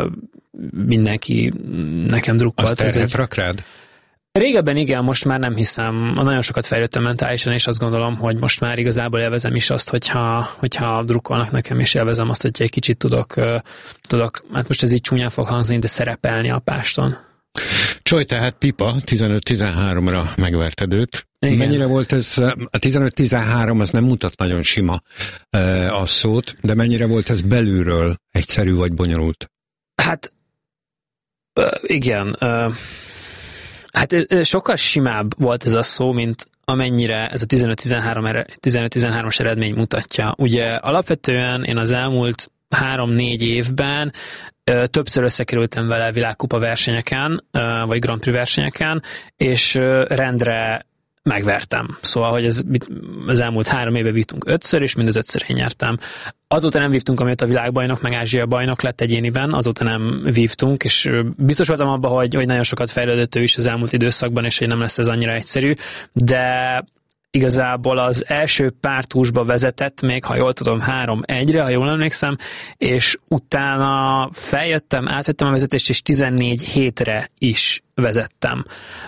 mindenki nekem drukkolt. Azt terhet rak rád? Régebben igen, most már nem hiszem. Nagyon sokat fejlődtem mentálisan, és azt gondolom, hogy most már igazából élvezem is azt, hogyha, hogyha drukkolnak nekem, és élvezem azt, hogy egy kicsit tudok, tudok, hát most ez így csúnyán fog hangzni, de szerepelni a páston. Csoly, tehát Pipa tizenöt-tizenháromra megverted őt. Igen. Mennyire volt ez, a tizenöt-tizenhárom az nem mutat nagyon sima e, a szót, de mennyire volt ez belülről egyszerű vagy bonyolult? Hát igen, hát sokkal simább volt ez a szó, mint amennyire ez a tizenöt-tizenhárom-as eredmény mutatja. Ugye alapvetően én az elmúlt három-négy évben többször összekerültem vele világkupa versenyeken, vagy Grand Prix versenyeken, és rendre megvertem. Szóval, hogy ez, az elmúlt három éve vívtunk ötször, és mind az ötször én nyertem. Azóta nem vívtunk, amióta a világbajnok, meg Ázsia bajnok lett egyéniben, azóta nem vívtunk, és biztos voltam abban, hogy, hogy nagyon sokat fejlődött ő is az elmúlt időszakban, és hogy nem lesz ez annyira egyszerű, de igazából az első pár túsba vezetett, még ha jól tudom, három egyre, ha jól emlékszem, és utána feljöttem, átvettem a vezetést, és tizennégy hétre is vezettem.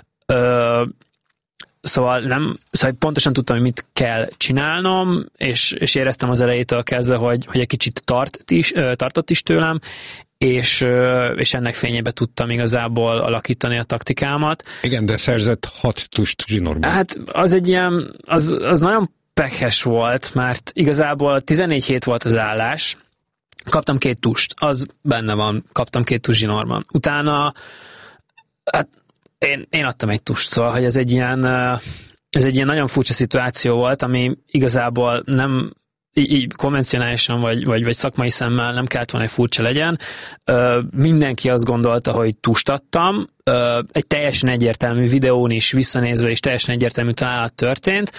Ö, Szóval, nem, szóval pontosan tudtam, hogy mit kell csinálnom, és, és éreztem az elejétől kezdve, hogy, hogy egy kicsit tart is, tartott is tőlem, és, és ennek fényében tudtam igazából alakítani a taktikámat. Igen, de szerzett hat tust zsinórban. Hát az egy ilyen, az, az nagyon pekhes volt, mert igazából tizennégy hét volt az állás, kaptam két tust, az benne van, kaptam két tust zsinórban. Utána, hát Én, én adtam egy tust, szóval, hogy ez egy ilyen, ez egy ilyen nagyon furcsa szituáció volt, ami igazából nem így, így konvencionálisan vagy, vagy, vagy szakmai szemmel nem kellett volna, hogy furcsa legyen. Mindenki azt gondolta, hogy tust adtam, egy teljesen egyértelmű videón is visszanézve, és teljesen egyértelmű találat történt,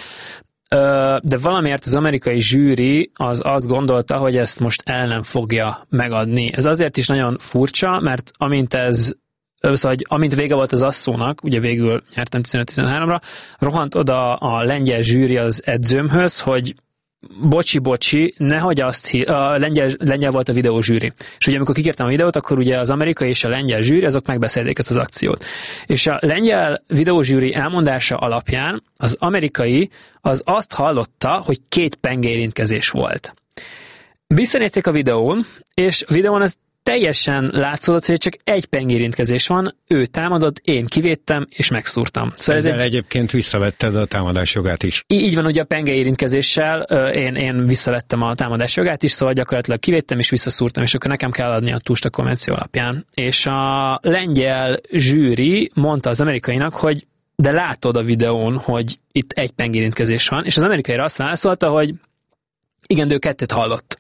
de valamiért az amerikai zsűri az azt gondolta, hogy ezt most el nem fogja megadni. Ez azért is nagyon furcsa, mert amint ez Szóval, hogy amint vége volt az asszónak, ugye végül nyertem tizenöt-tizenháromra, rohant oda a lengyel zsűri az edzőmhöz, hogy bocsi-bocsi, nehogy azt hi- a lengyel, lengyel volt a videó zsűri. És ugye amikor kikértem a videót, akkor ugye az amerikai és a lengyel zsűri, azok megbeszélték ezt az akciót. És a lengyel videó zsűri elmondása alapján az amerikai az azt hallotta, hogy két pengérintkezés volt. Visszanézték a videón, és a videón ez teljesen látszódott, hogy csak egy pengérintkezés van, ő támadott, én kivédtem, és megszúrtam. Szóval ezzel ez egy... egyébként visszavetted a támadás jogát is. Így van, ugye a pengérintkezéssel én, én visszavettem a támadás jogát is, szóval gyakorlatilag kivédtem, és visszaszúrtam, és akkor nekem kell adni a tust a konvenció alapján. És a lengyel zsűri mondta az amerikainak, hogy de látod a videón, hogy itt egy pengérintkezés van, és az amerikaira azt válaszolta, hogy igen, de ő kettőt hallott.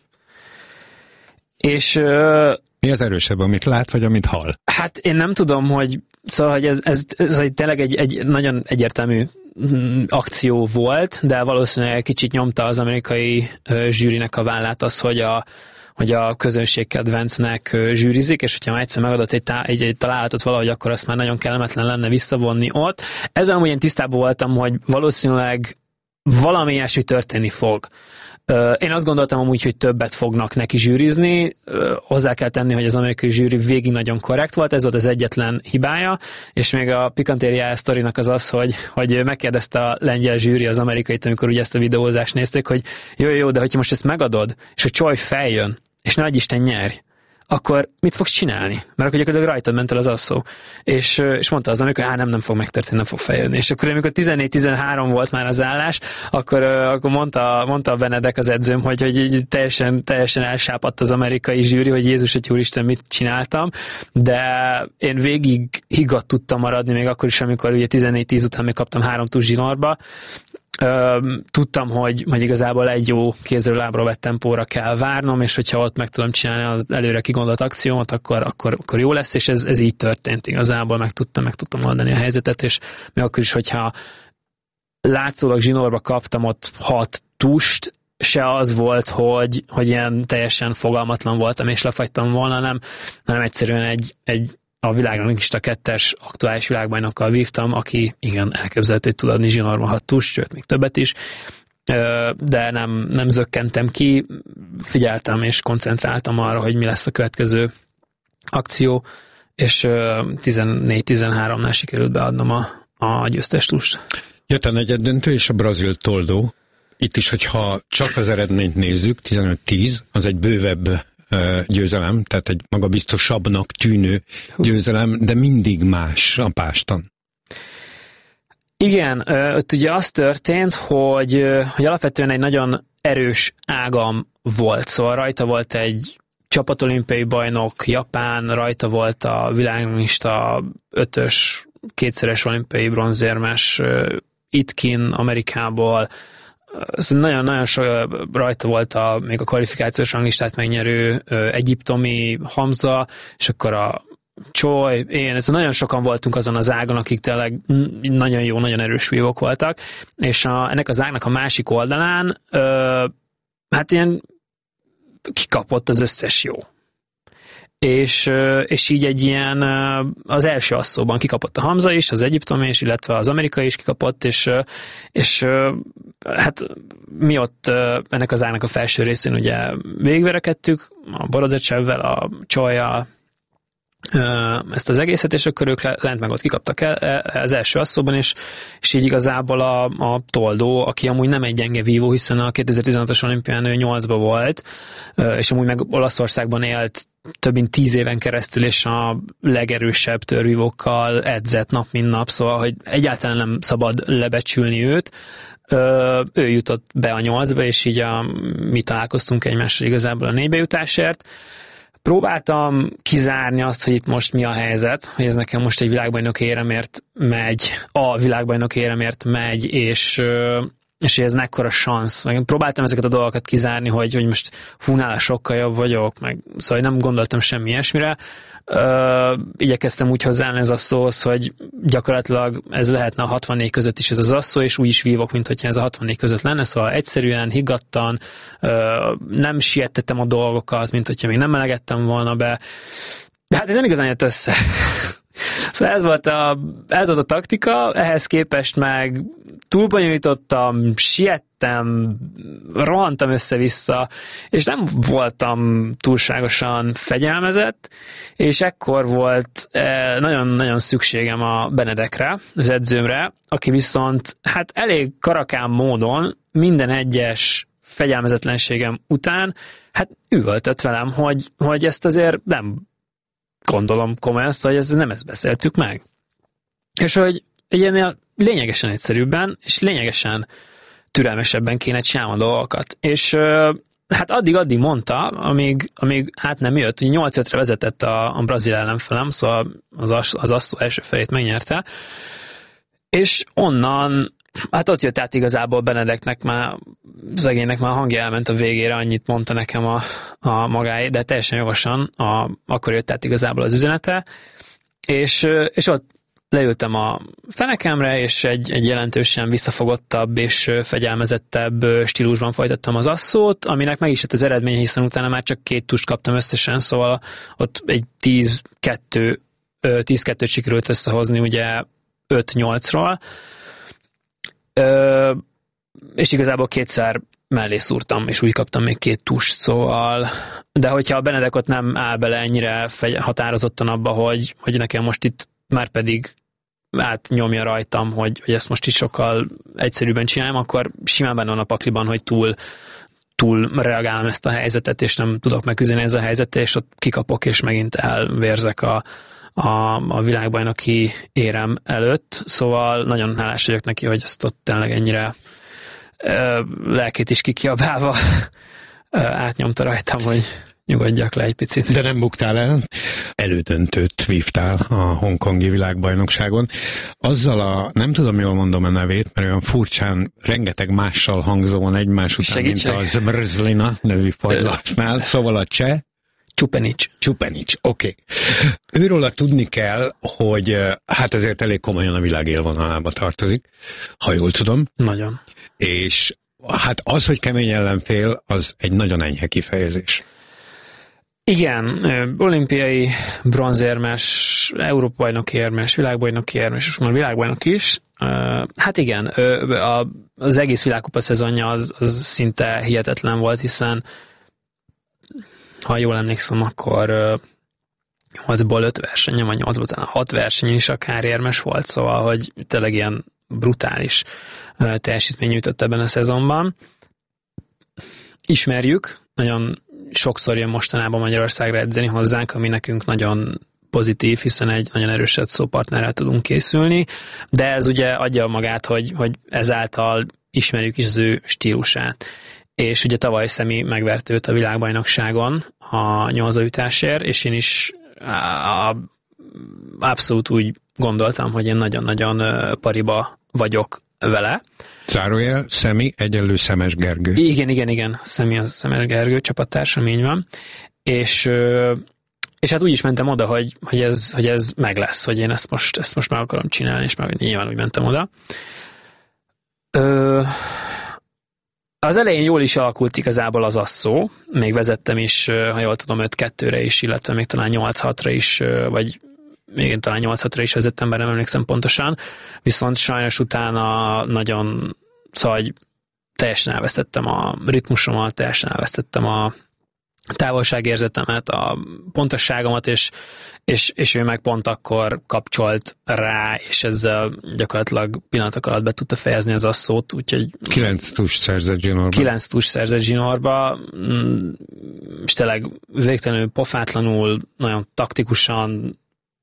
És mi az erősebb, amit lát, vagy amit hall? Hát én nem tudom, hogy szóval, hogy ez, ez, ez, ez tényleg egy, egy nagyon egyértelmű akció volt, de valószínűleg kicsit nyomta az amerikai zsűrinek a vállát az, hogy a, hogy a közönség kedvencnek zsűrizik, és hogyha már egyszer megadott egy, tá- egy, egy találatot valahogy, akkor azt már nagyon kellemetlen lenne visszavonni ott. Ezzel amúgy én tisztában voltam, hogy valószínűleg valami ilyesmi történni fog. Én azt gondoltam amúgy, hogy többet fognak neki zsűrizni. Hozzá kell tenni, hogy az amerikai zsűri végig nagyon korrekt volt, ez volt az egyetlen hibája, és még a pikantériája sztorinak az az, hogy, hogy megkérdezte a lengyel zsűri az amerikait, amikor ugye ezt a videózást nézték, hogy jó, jó, de hogyha most ezt megadod, és a csaj feljön, és nagy Isten nyerj, akkor mit fogsz csinálni? Mert akkor gyakorlatilag rajtad ment el az asszó. És, és mondta az amikor, hát nem, nem fog megtörténni, nem fog feljönni. És akkor amikor tizennégy tizenhárom volt már az állás, akkor, akkor mondta, mondta a Benedek az edzőm, hogy, hogy teljesen, teljesen elsápadt az amerikai zsűri, hogy Jézus, hogy úristen, mit csináltam. De én végig higgadt tudtam maradni, még akkor is, amikor ugye tizennégy tíz után még kaptam három tusz zsinórba. Tudtam, hogy, hogy igazából egy jó kézről lábról vett tempóra kell várnom, és hogyha ott meg tudom csinálni az előre kigondolt akciómat, akkor, akkor, akkor jó lesz, és ez, ez így történt igazából, meg tudtam, meg tudtam oldani a helyzetet, és még akkor is, hogyha látszólag zsinórba kaptam ott hat tust, se az volt, hogy, hogy ilyen teljesen fogalmatlan voltam, és lefagytam volna, nem, hanem egyszerűen egy, egy a világranglista kettes aktuális világbajnokkal vívtam, aki igen, elképzelhető, hogy tud adni zsinórban hat tust, sőt, még többet is, de nem, nem zökkentem ki, figyeltem és koncentráltam arra, hogy mi lesz a következő akció, és tizennégy tizenháromnál sikerült beadnom a, a győztes tust. Jött a negyeddöntő és a brazil toldó. Itt is, hogyha csak az eredményt nézzük, tizenöt tíz, az egy bővebb győzelem, tehát egy magabiztosabbnak tűnő győzelem, de mindig más a páston. Igen, ott ugye az történt, hogy, hogy alapvetően egy nagyon erős ágam volt, szóval rajta volt egy csapatolimpiai bajnok, Japán, rajta volt a világranglista ötös, kétszeres olimpiai bronzérmes Itkin Amerikából, nagyon-nagyon so, rajta volt a, még a kvalifikációs ranglistát megnyerő egyiptomi Hamza, és akkor a Choi, én, ez nagyon sokan voltunk azon az ágon, akik tényleg nagyon jó, nagyon erős vívók voltak, és a, ennek az ágnak a másik oldalán ö, hát ilyen kikapott az összes jó. És, és így egy ilyen, az első asszóban kikapott a Hamza is, az egyiptomi is, illetve az amerikai is kikapott, és, és hát mi ott ennek az ágnak a felső részén ugye végigverekedtük, a Borodecevvel, a Csolyjal, ezt az egészet, és akkor ők lent meg ott kikaptak el az első asszóban, és, és így igazából a, a toldó, aki amúgy nem egy gyenge vívó, hiszen a kétezer-tizenhatos olimpián ő nyolcba volt, és amúgy meg Olaszországban élt több mint tíz éven keresztül, és a legerősebb törvívókkal edzett nap, mint nap, szóval, hogy egyáltalán nem szabad lebecsülni őt. Ő jutott be a nyolcba, és így a, mi találkoztunk egymással igazából a négybe jutásért. Próbáltam kizárni azt, hogy itt most mi a helyzet, hogy ez nekem most egy világbajnoki éremért megy, a világbajnoki éremért megy, és, és ez mekkora szansz. Próbáltam ezeket a dolgokat kizárni, hogy, hogy most hú, nála sokkal jobb vagyok, meg, szóval nem gondoltam semmi ilyesmire. Ö, igyekeztem úgy hozzáállni ez a szóhoz, hogy gyakorlatilag ez lehetne a hatvannégy között is ez az asszó, és úgy is vívok, mint hogyha ez a hatvannégy között lenne, szóval egyszerűen, higgadtan, ö, nem siettettem a dolgokat, mint hogyha még nem melegettem volna be. De hát ez nem igazán jött össze. Szóval ez volt, a, ez volt a taktika, ehhez képest meg túlbonyolítottam, siettem, rohantam össze-vissza, és nem voltam túlságosan fegyelmezett, és ekkor volt nagyon-nagyon szükségem a Benedekre, az edzőmre, aki viszont hát elég karakán módon minden egyes fegyelmezetlenségem után hát üvöltött velem, hogy, hogy ezt azért nem gondolom komolyan, hogy ez, nem ezt beszéltük meg. És hogy ilyennél lényegesen egyszerűbben, és lényegesen türelmesebben kéne csinálni a dolgokat. És hát addig-addig mondta, amíg, amíg hát nem jött, hogy nyolc ötre vezetett a, a brazil ellenfelem, szóval az, az asszó első felét megnyerte, és onnan hát ott jött át igazából Benedeknek már, szegénynek már a hangja elment a végére, annyit mondta nekem a, a magáé, de teljesen jogosan, a, akkor jött át igazából az üzenete, és, és ott leültem a fenekemre, és egy, egy jelentősen visszafogottabb és fegyelmezettebb stílusban folytattam az asszót, aminek meg is lett az eredménye, hiszen utána már csak két tust kaptam összesen, szóval ott egy tíz kettőt sikerült összehozni ugye öt nyolcról, és igazából kétszer mellé szúrtam, és úgy kaptam még két tust, szóval, de hogyha a Benedekot nem áll bele ennyire határozottan abba, hogy, hogy nekem most itt már pedig átnyomja rajtam, hogy, hogy ezt most is sokkal egyszerűbben csinálom, akkor simán benne van a pakliban, hogy túl, túl reagálom ezt a helyzetet, és nem tudok megküzdeni ez a helyzetet, és ott kikapok, és megint elvérzek a, a, a világbajnoki érem előtt. Szóval nagyon hálás vagyok neki, hogy ezt ott tényleg ennyire ö, lelkét is kikiabálva ö, átnyomta rajtam, hogy nyugodjak le egy picit. De nem buktál el? Elődöntőt vívtál a hongkongi világbajnokságon. Azzal a, nem tudom, jól mondom a nevét, mert olyan furcsán rengeteg mással hangzóan egymás után, Segítség. Mint az Mrzlina nevű fagylatnál, szóval a cseh Csupenics. Csupenics, oké. Okay. Őróla tudni kell, hogy hát ezért elég komolyan a világ élvonalába tartozik, ha jól tudom. Nagyon. És hát az, hogy kemény ellenfél, az egy nagyon enyhe kifejezés. Igen, olimpiai bronzérmes, Európa-bajnoki érmes, világbajnoki érmes, és már világbajnok is. Hát igen, az egész világkupa szezonja az, az szinte hihetetlen volt, hiszen ha jól emlékszem, akkor nyolcból öt versenyen, vagy nyolcból talán hat versenyen is akár érmes volt, szóval, hogy tényleg ilyen brutális teljesítmény nyújtott ebben a szezonban. Ismerjük, nagyon sokszor jön mostanában Magyarországra edzeni hozzánk, ami nekünk nagyon pozitív, hiszen egy nagyon erős edzőpartnerrel tudunk készülni, de ez ugye adja magát, hogy, hogy ezáltal ismerjük is az ő stílusát. És ugye tavaly Szemi megvert őt a világbajnokságon a nyolcaütásért, és én is a, a, abszolút úgy gondoltam, hogy én nagyon-nagyon pariba vagyok vele. Zárójel, Szemi egyenlő Szemes Gergő. Igen, igen, igen. Szemi az Szemes Gergő csapattársam, így van. És, és hát úgy is mentem oda, hogy, hogy, ez, hogy ez meg lesz, hogy én ezt most, ezt most meg akarom csinálni, és meg nyilván úgy mentem oda. Ö, az elején jól is alakult igazából az asszó, még vezettem is, ha jól tudom, öt kettőre is, illetve még talán nyolc hatra is, vagy még talán nyolc hatra is vezettem, bár nem emlékszem pontosan, viszont sajnos utána nagyon, szóval teljesen elvesztettem a ritmusomat, teljesen elvesztettem a távolságérzetemet, a pontosságomat, és, és, és ő meg pont akkor kapcsolt rá, és ezzel gyakorlatilag pillanatok alatt be tudta fejezni az asszót, úgyhogy... Kilenc tust szerzett zsinórba. Kilenc tust szerzett zsinórba, és tényleg végtelenül pofátlanul, nagyon taktikusan,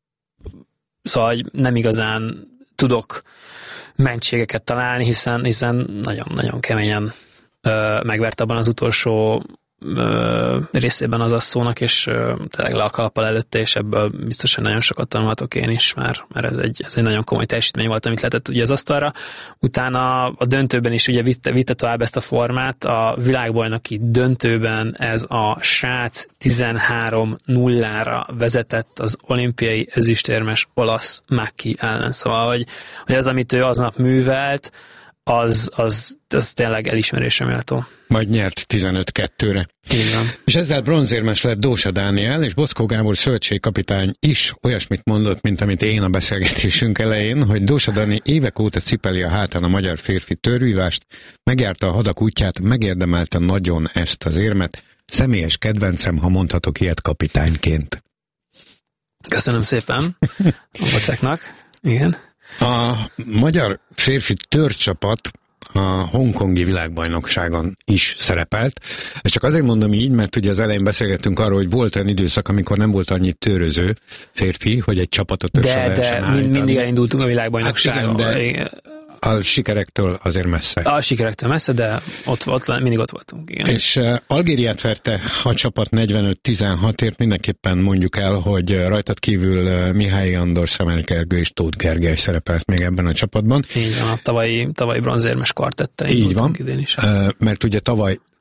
szóval nem igazán tudok mentségeket találni, hiszen, hiszen nagyon-nagyon keményen ö, megvert abban az utolsó ö, részében az asszónak, és ö, tényleg le a kalappal előtte, és ebből biztosan nagyon sokat tanulhatok én is, már, mert ez egy, ez egy nagyon komoly teljesítmény volt, amit lehetett ugye az asztalra. Utána a döntőben is ugye vitte, vitte tovább ezt a formát, a világbajnoki döntőben ez a srác tizenhárom nullára vezetett az olimpiai ezüstérmes olasz Macchi ellen. Szóval, hogy, hogy az, amit ő aznap művelt, az, az, az tényleg elismerésre méltó. Majd nyert tizenöt kettőre. Igen. És ezzel bronzérmes lett Dósa Dániel, és Bockó Gábor szövetségkapitány is olyasmit mondott, mint amit én a beszélgetésünk elején, hogy Dósa Dani évek óta cipeli a hátán a magyar férfi törvívást, megjárta a hadak útját, megérdemelte nagyon ezt az érmet. Személyes kedvencem, ha mondhatok ilyet kapitányként. Köszönöm szépen a baceknak. Igen. A magyar férfi törcsapat a hongkongi világbajnokságon is szerepelt. Ezt csak azért mondom így, mert ugye az elején beszélgettünk arról, hogy volt olyan időszak, amikor nem volt annyi töröző férfi, hogy egy csapatot össze de, lehessen de állítani. mindig elindultunk a világbajnokságon. Hát igen, de a sikerektől azért messze. A sikerektől messze, de ott, ott mindig ott voltunk. Igen. És uh, Algériát verte a csapat negyvenöt tizenhatért, mindenképpen mondjuk el, hogy rajtad kívül uh, Mihály Andor, Szemes Gergő és Tóth Gergely szerepelt még ebben a csapatban. Így van, a tavalyi, tavalyi bronzérmes kvartettel így van, idén is. Uh, mert ugye tavaly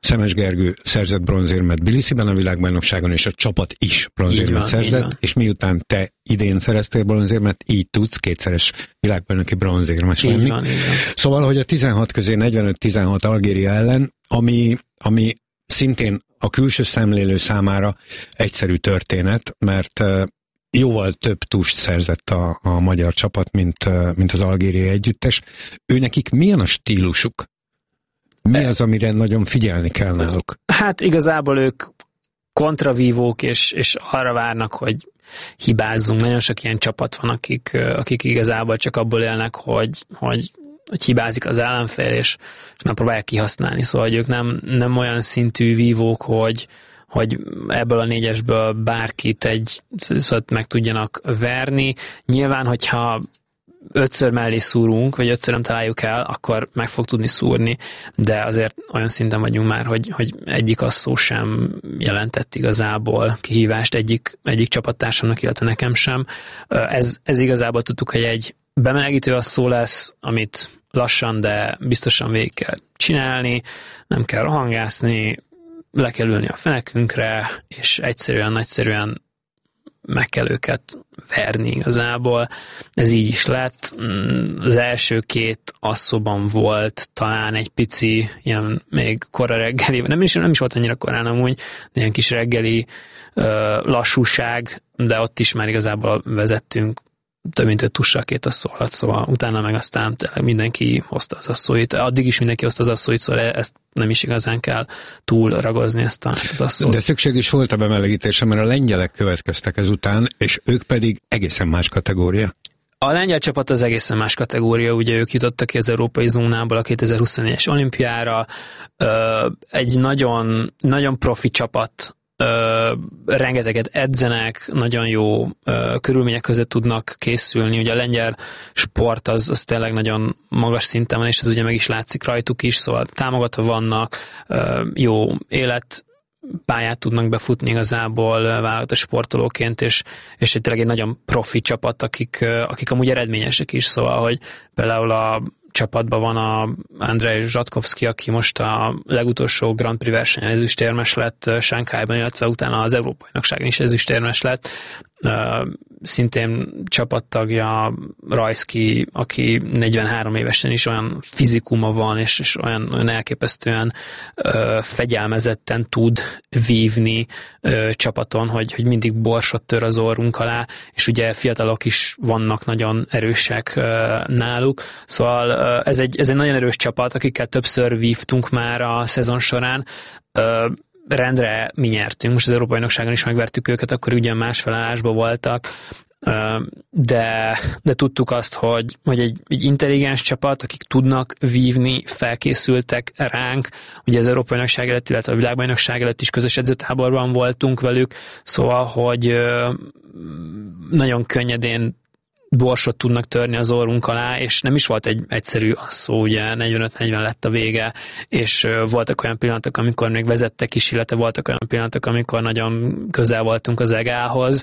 Szemes Gergő szerzett bronzérmet Tbilisiben a világbajnokságon, és a csapat is bronzérmet szerzett, és miután te idén szereztél bronzérmet, így tudsz kétszeres világbajnoki bronzérmes lenni. Így van, így van. Szóval, hogy a tizenhat közé negyvenöt tizenhat Algéria ellen, ami, ami szintén a külső szemlélő számára egyszerű történet, mert jóval több tust szerzett a, a magyar csapat, mint, mint az algériai együttes. Ő nekik milyen a stílusuk? Mi az, amire nagyon figyelni kell náluk? Hát igazából ők kontravívók, és, és arra várnak, hogy hibázzunk. Nagyon sok ilyen csapat van, akik, akik igazából csak abból élnek, hogy, hogy, hogy hibázik az ellenfél, és, és nem próbálják kihasználni. Szóval ők nem, nem olyan szintű vívók, hogy, hogy ebből a négyesből bárkit egy szóval meg tudjanak verni. Nyilván, hogyha ötször mellé szúrunk, vagy ötször nem találjuk el, akkor meg fog tudni szúrni, de azért olyan szinten vagyunk már, hogy, hogy egyik asszó sem jelentett igazából kihívást egyik, egyik csapattársamnak, illetve nekem sem. Ez, ez igazából tudtuk, hogy egy bemelegítő asszó lesz, amit lassan, de biztosan végig kell csinálni, nem kell rohangászni, le kell ülni a fenekünkre, és egyszerűen, nagyszerűen meg kell őket verni igazából. Ez így is lett. Az első két asszóban volt talán egy pici, ilyen még kora reggeli, nem is, nem is volt annyira korán amúgy, ilyen kis reggeli uh, lassúság, de ott is már igazából vezettünk több mint öt tussal két asszó alatt, szóval utána meg aztán mindenki hozta az asszóit, addig is mindenki hozta az asszóit, szóval ezt nem is igazán kell túl ragozni ezt, a, ezt az asszót. De szükség is volt a bemelegítésre, mert a lengyelek következtek ezután, és ők pedig egészen más kategória. A lengyel csapat az egészen más kategória, ugye ők jutottak ki az európai zónából a kétezer-huszonnégyes olimpiára, egy nagyon, nagyon profi csapat, Ö, rengeteget edzenek, nagyon jó ö, körülmények között tudnak készülni. Ugye a lengyel sport az, az tényleg nagyon magas szinten van, és ez ugye meg is látszik rajtuk is, szóval támogatva vannak, ö, jó életpályát tudnak befutni igazából válogatott sportolóként, és, és tényleg egy nagyon profi csapat, akik, akik amúgy eredményesek is, szóval, hogy például a csapatban van a Andrej Zsatkovszki, aki most a legutolsó Grand Prix versenyen ezüstérmes lett Sánkhájban, illetve utána az Európa-bajnokságon is ezüstérmes lett. Szintén csapattagja Rajszki, aki negyvenhárom évesen is olyan fizikuma van, és, és olyan, olyan elképesztően ö, fegyelmezetten tud vívni ö, csapaton, hogy, hogy mindig borsot tör az orrunk alá, és ugye fiatalok is vannak nagyon erősek ö, náluk, szóval ö, ez, egy, ez egy nagyon erős csapat, akikkel többször vívtunk már a szezon során. Ö, rendre mi nyertünk, most az Európa-bajnokságon is megvertük őket, akkor ugye más felállásban voltak, de, de tudtuk azt, hogy, hogy egy, egy intelligens csapat, akik tudnak vívni, felkészültek ránk, ugye az Európa-bajnokság előtt, illetve a világbajnokság előtt is közös edzőtáborban voltunk velük, szóval, hogy nagyon könnyedén borsot tudnak törni az orrunk alá, és nem is volt egy egyszerű asszó, ugye negyvenöt negyven lett a vége, és voltak olyan pillanatok, amikor még vezettek is, illetve voltak olyan pillanatok, amikor nagyon közel voltunk az egához.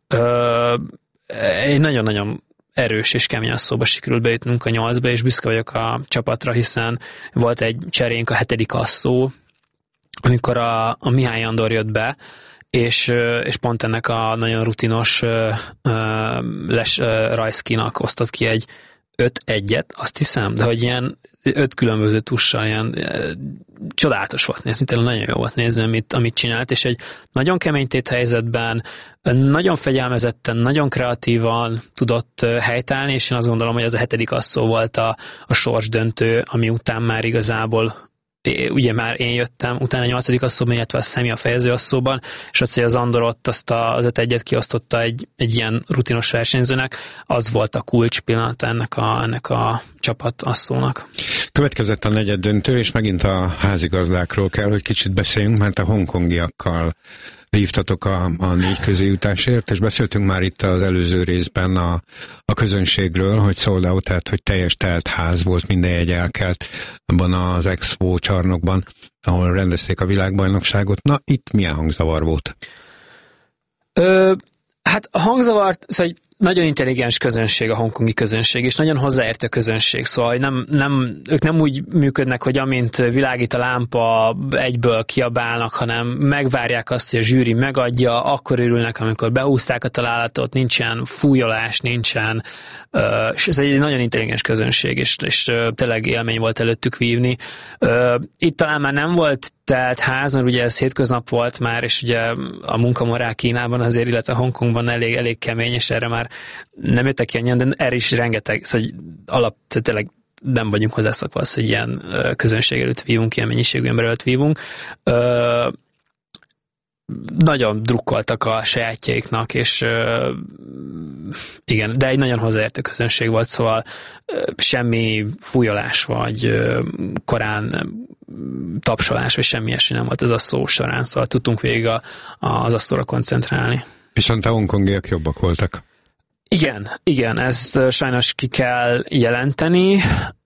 Egy nagyon-nagyon erős és kemény asszóba sikerült bejutnunk a nyolcba, és büszke vagyok a csapatra, hiszen volt egy cserénk, a hetedik asszó, amikor a, a Mihály Andor jött be, és, és pont ennek a nagyon rutinos uh, Les uh, Rajszkinak osztott ki egy öt egyet, azt hiszem, de hogy ilyen öt különböző tussal, ilyen uh, csodálatos volt nézni, tényleg nagyon jó volt nézni, amit, amit csinált, és egy nagyon kemény téthelyzetben, nagyon fegyelmezetten, nagyon kreatívan tudott uh, helytállni, és én azt gondolom, hogy az a hetedik asszó volt a, a sorsdöntő, ami után már igazából ugye már én jöttem, utána a nyolcadik asszóban, illetve a Szemi a fejező asszóban, és azt, hogy az Andor ott azt a, az öt egyet kiosztotta egy, egy ilyen rutinos versenyzőnek, az volt a kulcs pillanat ennek a, ennek a csapat asszónak. Következett a negyed döntő, és megint a házigazdákról kell, hogy kicsit beszéljünk, mert a hongkongiakkal vívtatok a, a négy közéjutásért, és beszéltünk már itt az előző részben a, a közönségről, hogy sold out, tehát hogy teljes telt ház volt, minden jegy elkelt abban az Expo csarnokban, ahol rendezték a világbajnokságot. Na, itt milyen hangzavar volt? Ö, hát a hangzavart, szóval nagyon intelligens közönség a hongkongi közönség, és nagyon hozzáértő közönség, szóval nem, nem, ők nem úgy működnek, hogy amint világít a lámpa, egyből kiabálnak, hanem megvárják azt, hogy a zsűri megadja, akkor örülnek, amikor behúzták a találatot, nincsen fújolás, nincsen, és ez egy nagyon intelligens közönség, és, és tényleg élmény volt előttük vívni. Itt talán már nem volt telt ház, mert ugye ez hétköznap volt már, és ugye a munkamorál Kínában azért, illetve Hongkongban elég, elég kemény, és erre már nem jöttek ki annyian, de erre is rengeteg, szóval alap, tényleg nem vagyunk hozzászokva az, hogy ilyen közönség előtt vívunk, ilyen mennyiségű ember előtt vívunk. Ö, nagyon drukkoltak a sajátjaiknak, és ö, igen, de egy nagyon hozzáértő közönség volt, szóval ö, semmi fújolás, vagy ö, korán tapsolás, vagy semmi ilyesmi nem volt ez a szó során, szóval tudtunk végig a, az asztalra koncentrálni. Viszont a hongkongiak jobbak voltak. Igen, igen, ezt sajnos ki kell jelenteni.